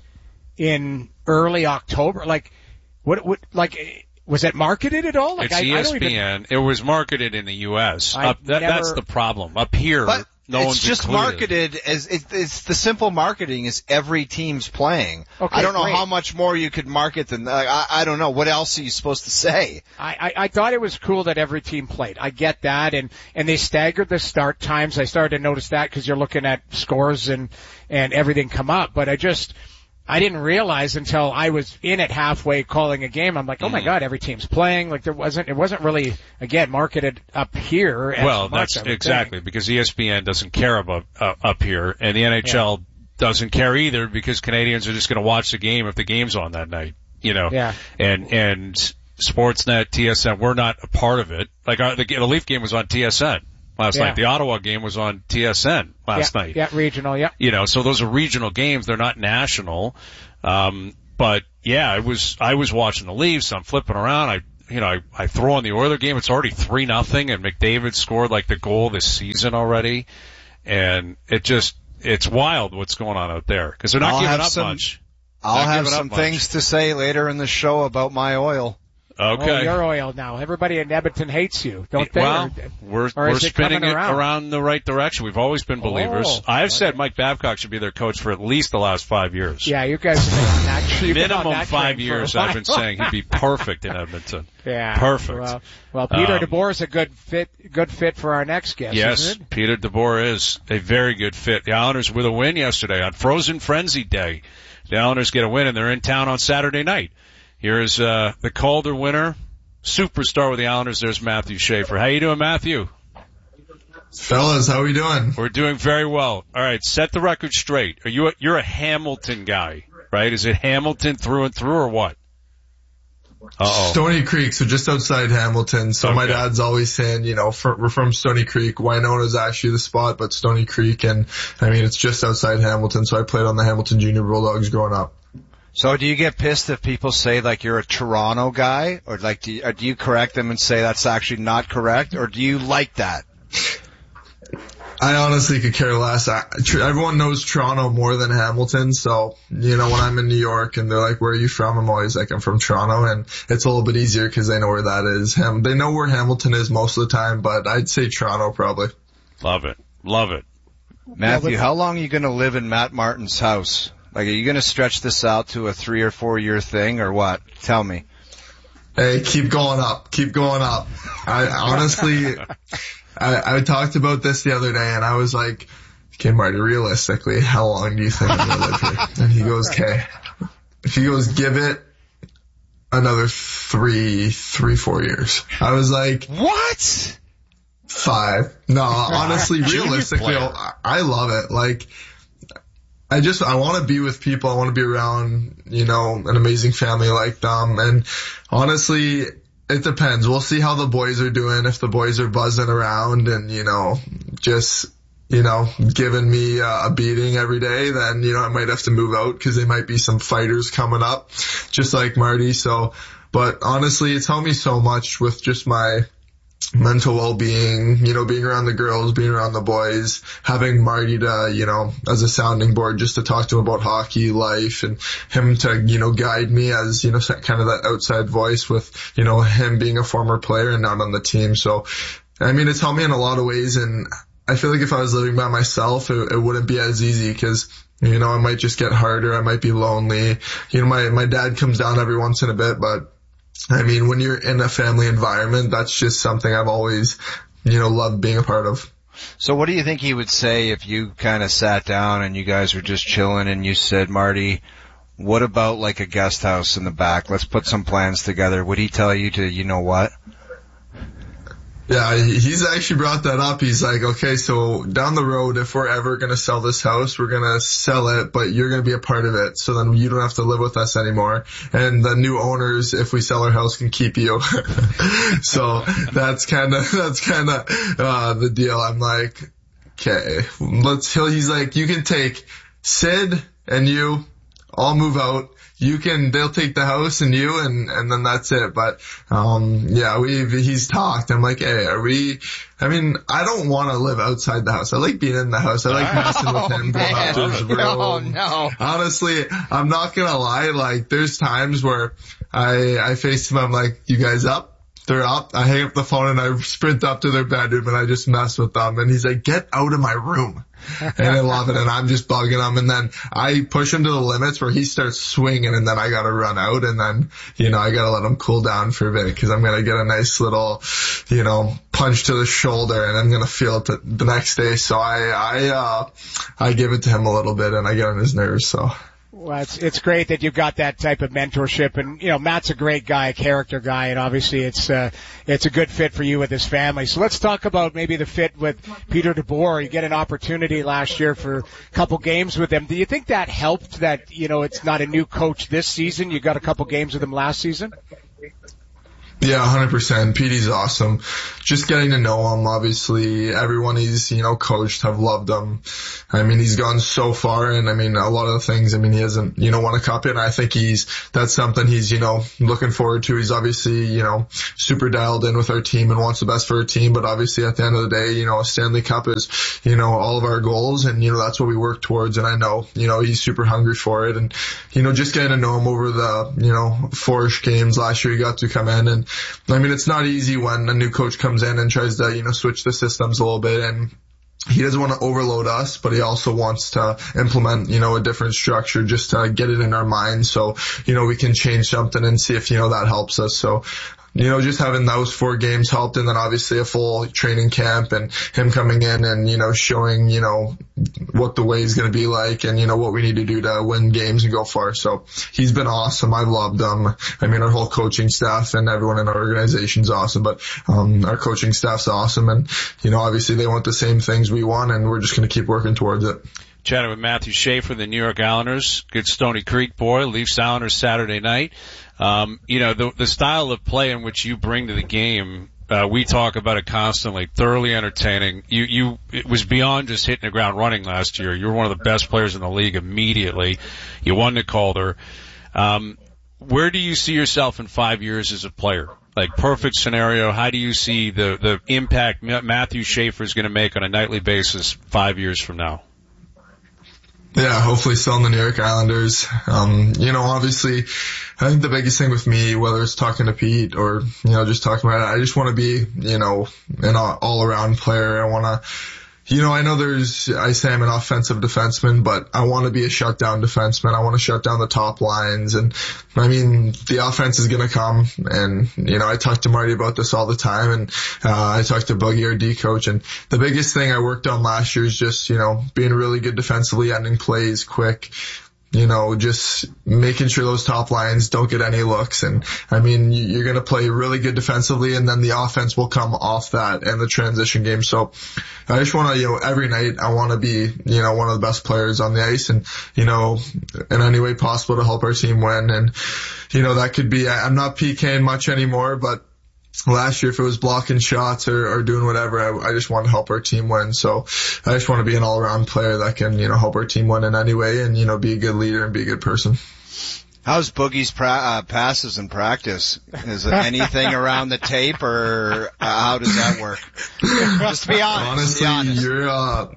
in early October? Like, what, what, like, was it marketed at all? Like, It's I, E I S don't P even, N. It was marketed in the U S. I Up, that, never- that's the problem. Up here, But no it's one's just included. marketed as, it, it's the simple marketing is every team's playing. Okay, I don't know great. how much more you could market than, like, I, I don't know. What else are you supposed to say? I, I, I thought it was cool that every team played. I get that, and and they staggered the start times. I started to notice that because you're looking at scores and and everything come up. But I just I didn't realize until I was in it halfway calling a game. I'm like, oh my Mhm. god, every team's playing. Like there wasn't it wasn't really again marketed up here. As Well, much, that's I would exactly think. because E S P N doesn't care about uh, up here, and the N H L doesn't care either because Canadians are just going to watch the game if the game's on that night. you know, Yeah. and, and Sportsnet, T S N, we're not a part of it. Like our, the, the Leaf game was on T S N last Yeah. night. The Ottawa game was on T S N last yeah, night. Yeah, regional, yeah. You know, so those are regional games. They're not national. Um, but yeah, I was, I was watching the Leafs. I'm flipping around. I, you know, I, I throw on the Oiler game. It's already three nothing and McDavid scored like the goal this season already. And it just, it's wild what's going on out there. Cause they're not I'll giving have up some, much. I'll Not have giving up some much. things to say later in the show about my oil. Okay. Oh, your oil now. Everybody in Edmonton hates you, don't they? Well, Or- we're, or we're is it spinning coming it around? around the right direction. We've always been believers. Oh, I have said Mike Babcock should be their coach for at least the last five years. Yeah, you guys have been on that. you've been on Minimum that five train for a years I've been while. saying he'd be perfect in Edmonton. Yeah. Perfect. Well, well Peter Um, DeBoer is a good fit, good fit for our next guest, Yes, isn't it? Peter DeBoer is a very good fit. The Islanders with a win yesterday on Frozen Frenzy Day. The Islanders get a win and they're in town on Saturday night. Here's uh the Calder winner, superstar with the Islanders. There's Matthew Schaefer. How you doing, Matthew? Fellas, how we doing? We're doing very well. All right, set the record straight. Are you a, you're a Hamilton guy, right? Is it Hamilton through and through or what? Uh-oh. Stony Creek, so just outside Hamilton. So Okay. my dad's always saying, you know, for, we're from Stony Creek. Winona's actually the spot, but Stony Creek, and I mean, it's just outside Hamilton. So I played on the Hamilton Junior Bulldogs growing up. So do you get pissed if people say like you're a Toronto guy, or like do you, or do you correct them and say that's actually not correct, or do you like that? I honestly could care less. I, tr- everyone knows Toronto more than Hamilton, so, you know, when I'm in New York and they're like, where are you from? I'm always like, I'm from Toronto, and it's a little bit easier because they know where that is. Ham- they know where Hamilton is most of the time, but I'd say Toronto probably. Love it. Love it. Matthew, how long are you going to live in Matt Martin's house? Like, are you going to stretch this out to a three or four year thing, or what? Tell me. Hey, keep going up. Keep going up. I honestly, I, I talked about this the other day, and I was like, okay, Marty, realistically, how long do you think I'm going to live here? And he goes, okay. If he goes, give it another three, three, four years. I was like, what? Five. No, honestly, realistically, I, I love it. Like, I just, I want to be with people. I want to be around, you know, an amazing family like them. And honestly, it depends. We'll see how the boys are doing. If the boys are buzzing around and, you know, just, you know, giving me uh, a beating every day, then, you know, I might have to move out because there might be some fighters coming up, just like Marty. So, but honestly, it's helped me so much with just my mental well-being, you know, being around the girls, being around the boys, having Marty to, you know, as a sounding board just to talk to him about hockey, life, and him to, you know, guide me as, you know, kind of that outside voice with, you know, him being a former player and not on the team. So, I mean, it's helped me in a lot of ways, and I feel like if I was living by myself, it, it wouldn't be as easy because, you know, it might just get harder. I might be lonely. You know, my, my dad comes down every once in a bit, but I mean, when you're in a family environment, that's just something I've always, you know, loved being a part of. So what do you think he would say if you kind of sat down and you guys were just chilling and you said, Marty, what about like a guest house in the back? Let's put some plans together. Would he tell you to, you know what? Yeah, he's actually brought that up. He's like, okay, so down the road, if we're ever going to sell this house, we're going to sell it, but you're going to be a part of it. So then you don't have to live with us anymore. And the new owners, if we sell our house, can keep you. So that's kind of, that's kind of, uh, the deal. I'm like, okay, let's, he's like, you can take Sid and you, I'll move out. You can, they'll take the house and you, and, and then that's it. But, um, yeah, we've, he's talked. I'm like, hey, are we, I mean, I don't want to live outside the house. I like being in the house. I like messing with him, going out to his room. No, no. Honestly, I'm not gonna lie, like, there's times where I, I face him, I'm like, you guys up? They're up. I hang up the phone and I sprint up to their bedroom and I just mess with them. And he's like, get out of my room. And I love it. And I'm just bugging him. And then I push him to the limits where he starts swinging and then I gotta run out. And then, you know, I gotta let him cool down for a bit because I'm gonna get a nice little, you know, punch to the shoulder and I'm gonna feel it the, the next day. So I, I, uh, I give it to him a little bit and I get on his nerves. So. Well, it's it's great that you've got that type of mentorship, and you know Matt's a great guy, a character guy, and obviously it's uh, it's a good fit for you with his family. So let's talk about maybe the fit with Peter DeBoer. You get an opportunity last year for a couple games with him. Do you think that helped? That you know it's not a new coach this season. You got a couple games with him last season. Yeah, one hundred percent. Petey's awesome. Just getting to know him, obviously. Everyone he's, you know, coached have loved him. I mean, he's gone so far, and I mean, a lot of the things, I mean, he hasn't, you know, won a cup yet, and I think he's, that's something he's, you know, looking forward to. He's obviously, you know, super dialed in with our team and wants the best for our team, but obviously at the end of the day, you know, a Stanley Cup is, you know, all of our goals, and, you know, that's what we work towards, and I know, you know, he's super hungry for it, and, you know, just getting to know him over the, you know, four-ish games last year, he got to come in, and I mean, it's not easy when a new coach comes in and tries to, you know, switch the systems a little bit, and he doesn't want to overload us, but he also wants to implement, you know, a different structure just to get it in our minds so, you know, we can change something and see if, you know, that helps us. So, you know, just having those four games helped, and then obviously a full training camp and him coming in and, you know, showing, you know, what the way is going to be like and, you know, what we need to do to win games and go far. So he's been awesome. I've loved him. I mean, our whole coaching staff and everyone in our organization's awesome, but, um, our coaching staff's awesome. And, you know, obviously they want the same things we want, and we're just going to keep working towards it. Chatting with Matthew Schaefer, the New York Islanders, good Stony Creek boy, Leafs Islanders Saturday night. Um, you know, the, the style of play in which you bring to the game, uh, we talk about it constantly, thoroughly entertaining. You, you, it was beyond just hitting the ground running last year. You were one of the best players in the league immediately. You won the Calder. Um, where do you see yourself in five years as a player? Like, perfect scenario, how do you see the, the impact Matthew Schaefer is going to make on a nightly basis five years from now? Yeah, hopefully still in the New York Islanders. Um, you know, obviously, I think the biggest thing with me, whether it's talking to Pete or, you know, just talking about it, I just want to be, you know, an all-around player. I want to, you know, I know there's, I say I'm an offensive defenseman, but I want to be a shutdown defenseman. I want to shut down the top lines. And I mean, the offense is going to come. And, you know, I talk to Marty about this all the time. And, uh, I talk to Boogie, our D coach. And the biggest thing I worked on last year is just, you know, being really good defensively, ending plays quick. You know, just making sure those top lines don't get any looks. And I mean, you're going to play really good defensively, and then the offense will come off that and the transition game. So I just want to, you know, every night I want to be, you know, one of the best players on the ice, and, you know, in any way possible to help our team win. And, you know, that could be, I'm not PKing much anymore, but last year, if it was blocking shots or, or doing whatever, I, I just want to help our team win. So I just want to be an all-around player that can, you know, help our team win in any way and, you know, be a good leader and be a good person. How's Boogie's pra- uh, passes in practice? Is it anything around the tape, or uh, how does that work? Just to be honest. Honestly, be honest. you're, uh,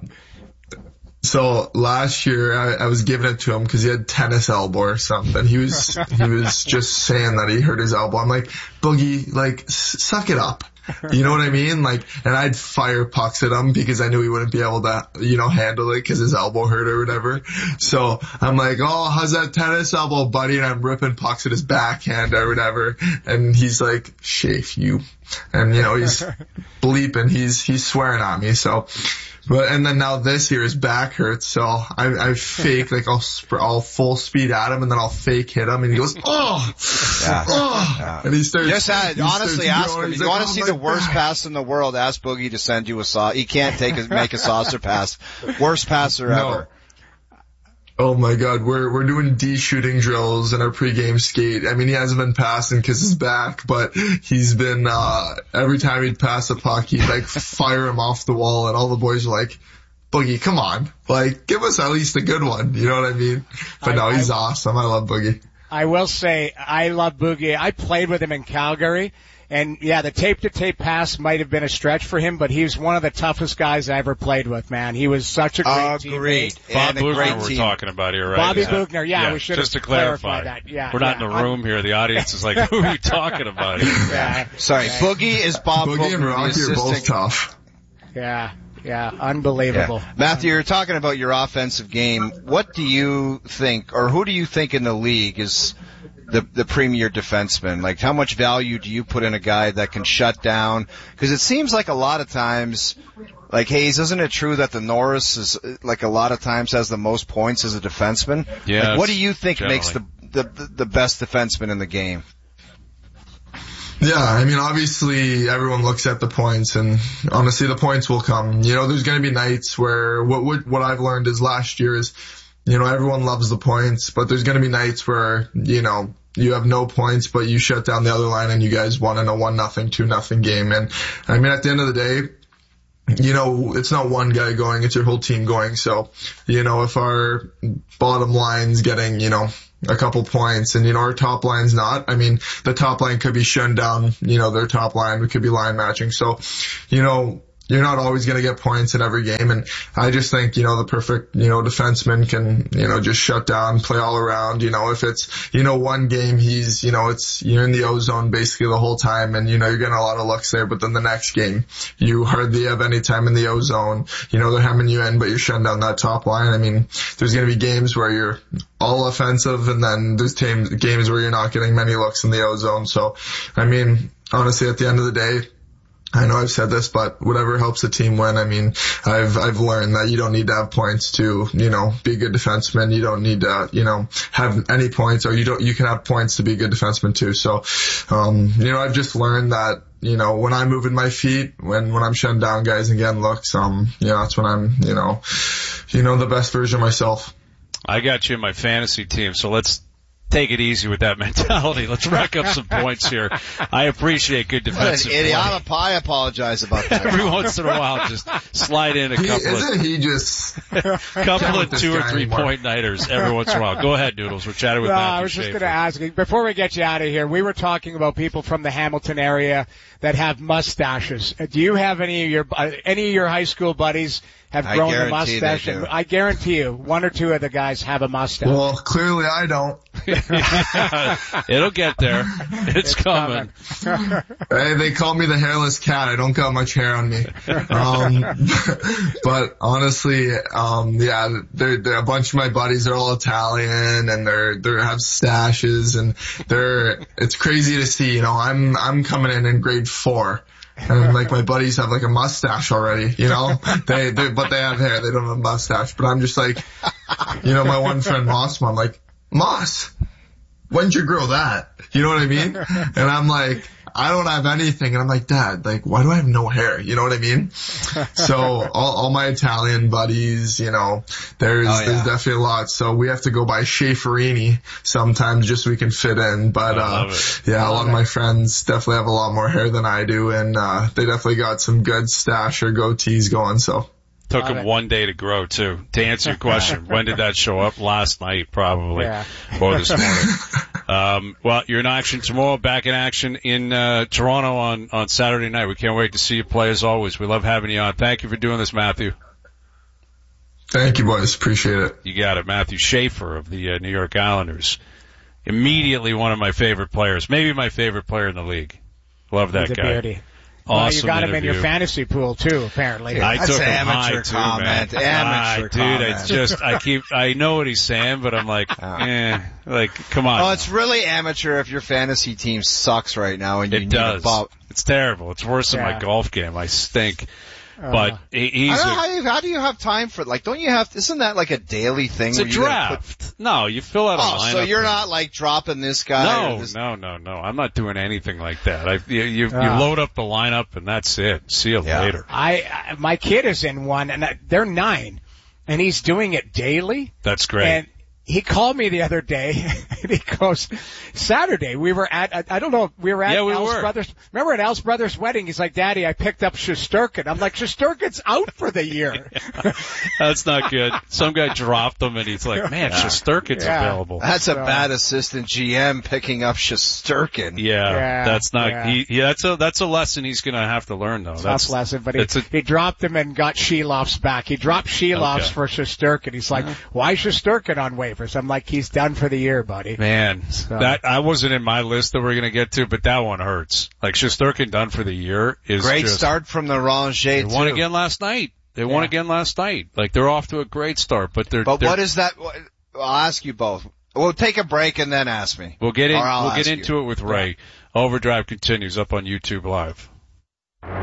so last year I, I was giving it to him because he had tennis elbow or something. He was, he was just saying that he hurt his elbow. I'm like, Boogie, like, s- suck it up. You know what I mean? Like, and I'd fire pucks at him because I knew he wouldn't be able to, you know, handle it because his elbow hurt or whatever. So I'm like, oh, how's that tennis elbow, buddy? And I'm ripping pucks at his backhand or whatever. And he's like, Shafe, you. And, you know, he's bleeping. He's, he's swearing at me. So, but, and then now this year his back hurts. So I, I fake, like I'll, sp- I'll full speed at him and then I'll fake hit him and he goes, oh, yeah. oh. Yeah. And he starts, Just had, he honestly starts ask going, him. he's You like, want to oh, see my the worst back. pass in the world? Ask Boogie to send you a sauce. He can't take a, make a saucer pass. Worst passer No. ever. Oh my God, we're we're doing D shooting drills in our pregame skate. I mean, he hasn't been passing because he's back, but he's been uh every time he'd pass a puck, he'd like fire him off the wall, and all the boys are like, Boogie, come on, like give us at least a good one. You know what I mean? But I, no, he's I, awesome. I love Boogie. I will say I love Boogie. I played with him in Calgary. And yeah, the tape-to-tape pass might have been a stretch for him, but he was one of the toughest guys I ever played with, man. He was such a great Agreed. teammate. Bob And a great Bugner we're team. talking about here, right? Bobby Yeah. Bugner, yeah, Yeah, we should just have to clarify clarified that. Yeah, we're not yeah. in a room here. The audience is like, who are you talking about? Yeah, Sorry, yeah. Boogie is Bob Boogie Boogie, and Rocky the are both assistant. tough. yeah, yeah, unbelievable. Yeah. Matthew, you're talking about your offensive game. What do you think, or who do you think in the league is the the premier defenseman? Like, how much value do you put in a guy that can shut down? Because it seems like a lot of times Like, Hayes, isn't it true that the Norris is, like, a lot of times has the most points as a defenseman? Yeah. Like, what do you think generally. makes the, the the best defenseman in the game? Yeah, I mean, obviously everyone looks at the points, and honestly the points will come. You know, there's going to be nights where what, what what I've learned is last year is, you know, everyone loves the points, but there's going to be nights where, you know, you have no points, but you shut down the other line and you guys won in a one nothing, two nothing game. And I mean, at the end of the day, you know, it's not one guy going, it's your whole team going. So, you know, if our bottom line's getting, you know, a couple points and, you know, our top line's not, I mean, the top line could be shutting down, you know, their top line. We could be line matching. So, you know, you're not always going to get points in every game. And I just think, you know, the perfect, you know, defenseman can, you know, just shut down, play all around. You know, if it's, you know, one game he's, you know, it's, you're in the O-zone basically the whole time and, you know, you're getting a lot of looks there. But then the next game, you hardly have any time in the O-zone. You know, they're hemming you in, but you're shutting down that top line. I mean, there's going to be games where you're all offensive and then there's teams, games where you're not getting many looks in the O-zone. So, I mean, honestly, at the end of the day, I know I've said this, but whatever helps the team win. I mean, I've, I've learned that you don't need to have points to, you know, be a good defenseman. You don't need to, you know, have any points, or you don't, you can have points to be a good defenseman too. So, um, you know, I've just learned that, you know, when I'm moving my feet, when, when I'm shutting down guys and getting looks, um, you know, that's when I'm, you know, you know, the best version of myself. I got you in my fantasy team, so let's take it easy with that mentality. Let's rack up some points here. I appreciate good defensive play. Idiot, I apologize about that. Every once in a while, just slide in a couple he, isn't of, he just couple of two or three anymore. point nighters every once in a while. Go ahead, Noodles. We're chatting with no, Matthew I was just Schaefer. going to ask you, before we get you out of here, we were talking about people from the Hamilton area that have mustaches. Do you have any of your, uh, any of your high school buddies have I grown a guarantee mustache? they do. I guarantee you, one or two of the guys have a mustache. Well, clearly I don't. It'll get there. It's, It's coming. coming. Hey, they call me the hairless cat. I don't got much hair on me. Um, but honestly, um, yeah, they're, they're, a bunch of my buddies are all Italian and they're, they have stashes and they're, it's crazy to see, you know, I'm, I'm coming in in grade four. And like my buddies have like a mustache already, you know, they, they, but they have hair. They don't have a mustache, but I'm just like, you know, my one friend Moss, I'm like, Moss, when'd you grow that? You know what I mean? And I'm like, I don't have anything. And I'm like, Dad, like, why do I have no hair? You know what I mean? So all, all my Italian buddies, you know, there's, oh, yeah. there's definitely a lot. So we have to go by Schaeferini sometimes just so we can fit in. But, uh, yeah, a lot of my friends definitely have a lot more hair than I do. And, uh, they definitely got some good stash or goatees going. So. Took him one day to grow, too. To answer your question, when did that show up? Last night, probably. Yeah. Or this morning. Um, well, you're in action tomorrow, back in action in uh, Toronto on, on Saturday night. We can't wait to see you play as always. We love having you on. Thank you for doing this, Matthew. Thank you, boys. Appreciate it. You got it. Matthew Schaefer of the uh, New York Islanders. Immediately one of my favorite players. Maybe my favorite player in the league. Love that He's a guy. beauty. Awesome well, you got him interview. in your fantasy pool too, apparently. I That's took him amateur high too, comment. man. Amateur ah, dude, comment. it's just I keep I know what he's saying, but I'm like, eh, like come on. Oh, it's really amateur if your fantasy team sucks right now and you it need does. a bump. It's terrible. It's worse than Yeah. my golf game. I stink. Uh, But he- he's I don't know a, how, you, how do you have time for like? Don't you have? Isn't that like a daily thing? it's a where you gotta draft. No, you fill out Put, a oh, lineup. so you're and- not like dropping this guy? or No, this, no, no, no. I'm not doing anything like that. I, you, you, you Ah. load up the lineup and that's it. See you Yeah. later. I, I my kid is in one, and I, they're nine, and he's doing it daily. That's great. And he called me the other day, and he goes, Saturday, we were at, I, I don't know, we were at Yeah, we Al's were. Brothers. Remember at Al's Brothers' wedding? He's like, Daddy, I picked up Shesterkin. I'm like, Shesterkin's out for the year. That's not good. Some guy dropped him and he's like, man, Shesterkin's Yeah. available. That's a So- bad assistant G M picking up Shesterkin. Yeah, Yeah, that's not. yeah. He, yeah, that's a that's a lesson he's gonna have to learn though. Tough That's lesson, but he, it's a, he dropped him and got Sheloff's back. He dropped Sheloff's Okay. for Shesterkin. He's like, why Shesterkin on waivers? I'm like, he's done for the year, buddy. man. So- That I wasn't in my list that we're gonna get to, but that one hurts. Like Shesterkin done for the year is Great just, start from the Ranger They won too. again last night. They won Yeah. again last night. Like they're off to a great start, but they're. But they're, what is that? what- I'll ask you both. We'll take a break and then ask me. We'll get in. Or I'll We'll get ask into you. it with Ray. Overdrive continues up on YouTube Live.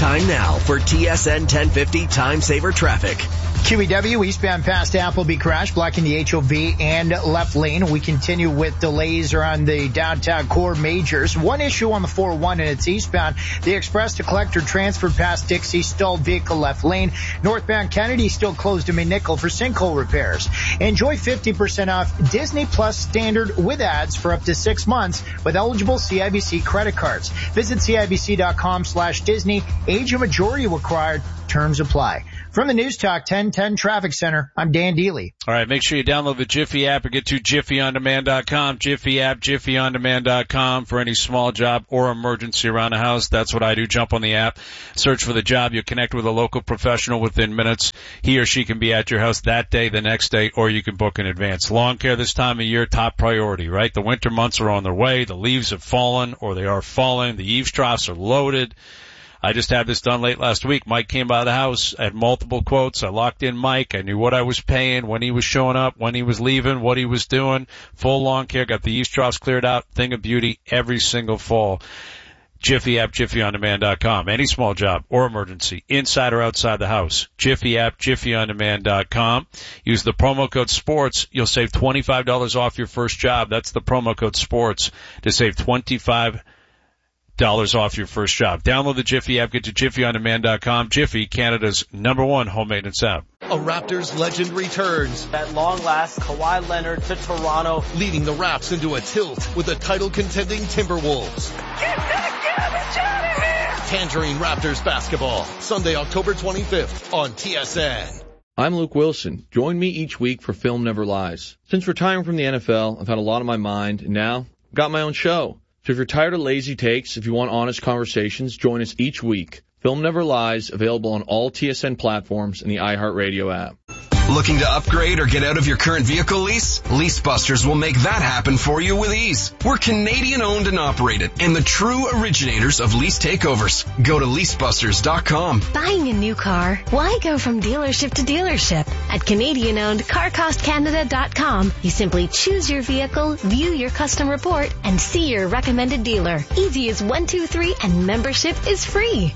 Time now for T S N ten fifty Time Saver Traffic. Q E W eastbound past Appleby crash blocking the H O V and left lane. We continue with delays around the downtown core majors. One issue on the four oh one and it's eastbound. The express to collector transfer past Dixie, stalled vehicle left lane. Northbound Kennedy still closed to McNichol for sinkhole repairs. Enjoy fifty percent off Disney Plus standard with ads for up to six months with eligible C I B C credit cards. Visit cibc.com slash Disney. Age and majority required. Terms apply. From the News Talk ten ten Traffic Center, I'm Dan Deely. All right, make sure you download the Jiffy app or get to jiffy on demand dot com. Jiffy app, jiffy on demand dot com for any small job or emergency around the house. That's what I do. Jump on the app, search for the job. You'll connect with a local professional within minutes. He or she can be at your house that day, the next day, or you can book in advance. Lawn care this time of year, top priority, right? The winter months are on their way. The leaves have fallen, or they are falling. The eaves troughs are loaded. I just had this done late last week. Mike came by the house. I had multiple quotes. I locked in Mike. I knew what I was paying, when he was showing up, when he was leaving, what he was doing. Full lawn care. Got the eaves troughs cleared out. Thing of beauty every single fall. Jiffy app, jiffy on demand dot com. Any small job or emergency, inside or outside the house. Jiffy app, jiffy on demand dot com. Use the promo code SPORTS. You'll save twenty-five dollars off your first job. That's the promo code SPORTS to save twenty-five dollars off your first job. Download the Jiffy app. Get to jiffy on demand dot com. Jiffy, Canada's number one home maintenance app. A Raptors legend returns. At long last, Kawhi Leonard to Toronto. Leading the Raps into a tilt with the title-contending Timberwolves. Get that garbage out of here! Tangerine Raptors basketball. Sunday, October twenty-fifth on T S N. I'm Luke Wilson. Join me each week for Film Never Lies. Since retiring from the N F L, I've had a lot on my mind, and now I've got my own show. So if you're tired of lazy takes, if you want honest conversations, join us each week. Film Never Lies, available on all T S N platforms and the iHeartRadio app. Looking to upgrade or get out of your current vehicle lease? LeaseBusters will make that happen for you with ease. We're Canadian owned and operated and the true originators of lease takeovers. Go to lease busters dot com. Buying a new car? Why go from dealership to dealership? At Canadian owned car cost canada dot com, you simply choose your vehicle, view your custom report, and see your recommended dealer. Easy as one, two, three, and membership is free.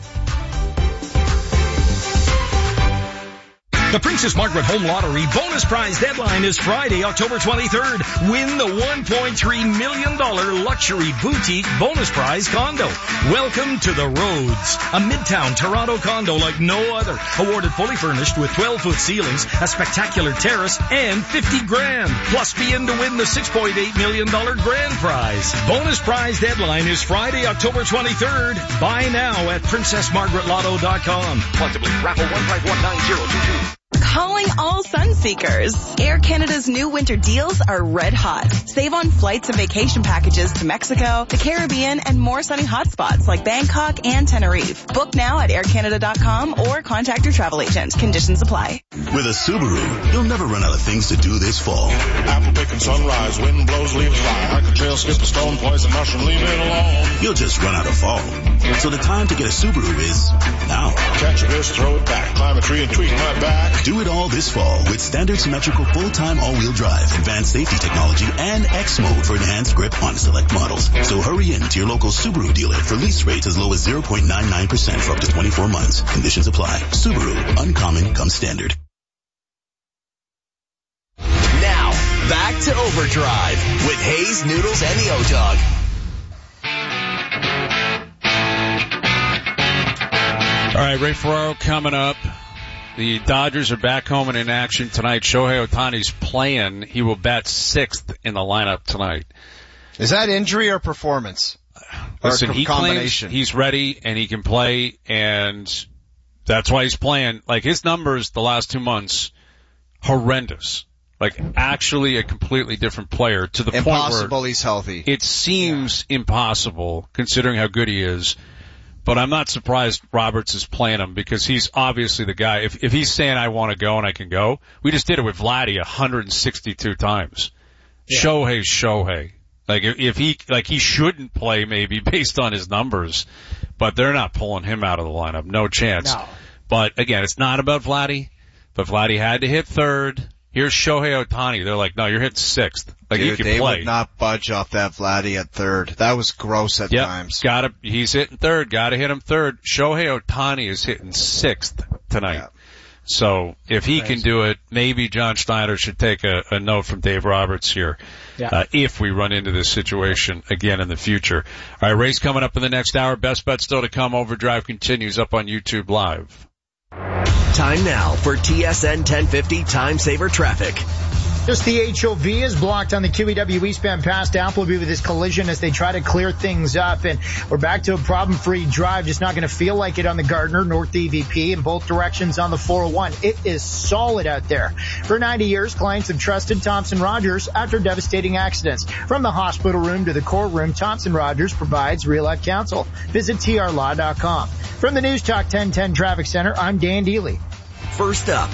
The Princess Margaret Home Lottery bonus prize deadline is Friday, October twenty-third. Win the one point three million dollars luxury boutique bonus prize condo. Welcome to the Rhodes, a midtown Toronto condo like no other. Awarded fully furnished with twelve-foot ceilings, a spectacular terrace, and fifty grand. Plus be in to win the six point eight million dollars grand prize. Bonus prize deadline is Friday, October twenty-third. Buy now at princess margaret lotto dot com. Possibly raffle one five one nine zero two two. Calling all sun seekers. Air Canada's new winter deals are red hot. Save on flights and vacation packages to Mexico, the Caribbean, and more sunny hotspots like Bangkok and Tenerife. Book now at air canada dot com or contact your travel agent. Conditions apply. With a Subaru, you'll never run out of things to do this fall. Apple picking sunrise, wind blows, leaves fly. Hike a trail, skip a stone, poison mushroom, leave it alone. You'll just run out of fall. So the time to get a Subaru is now. Catch a fish, throw it back, climb a tree and tweak my back. Do it all this fall with standard symmetrical full-time all-wheel drive, advanced safety technology, and X mode for enhanced grip on select models. So hurry in to your local Subaru dealer for lease rates as low as zero point nine nine percent for up to twenty-four months. Conditions apply. Subaru, uncommon comes standard. Now, back to Overdrive with Hayes, Noodles, and the O-Dog. All right, Ray Ferraro coming up. The Dodgers are back home and in action tonight. Shohei Ohtani's playing. He will bat sixth in the lineup tonight. Is that injury or performance? Listen, or he claims he's ready and he can play, and that's why he's playing. Like, his numbers the last two months, horrendous. Like, actually a completely different player to the point where impossible he's healthy. It seems yeah. impossible considering how good he is. But I'm not surprised Roberts is playing him because he's obviously the guy. If if he's saying I want to go and I can go, we just did it with Vladdy one hundred sixty-two times. Yeah. Shohei's Shohei. Like if he like he shouldn't play maybe based on his numbers, but they're not pulling him out of the lineup. No chance. No. But again, it's not about Vladdy. But Vladdy had to hit third. Here's Shohei Ohtani. They're like, no, you're hitting sixth. Like Dude, he can they play. would not budge off that Vladdy at third. That was gross at yep. times. Gotta, he's hitting third. Gotta hit him third. Shohei Ohtani is hitting sixth tonight. Yeah. So if he can do it, maybe John Schneider should take a, a note from Dave Roberts here. Yeah. Uh, if we run into this situation again in the future. All right, race coming up in the next hour. Best bet still to come. Overdrive continues up on YouTube Live. Time now for T S N ten fifty Time Saver Traffic. Just the H O V is blocked on the Q E W eastbound past Appleby with this collision as they try to clear things up. And we're back to a problem-free drive. Just not going to feel like it on the Gardner North E V P in both directions on the four oh one. It is solid out there. For ninety years, clients have trusted Thompson Rogers after devastating accidents. From the hospital room to the courtroom, Thompson Rogers provides real-life counsel. Visit T R law dot com. From the News Talk ten ten Traffic Center, I'm Dan Deely. First up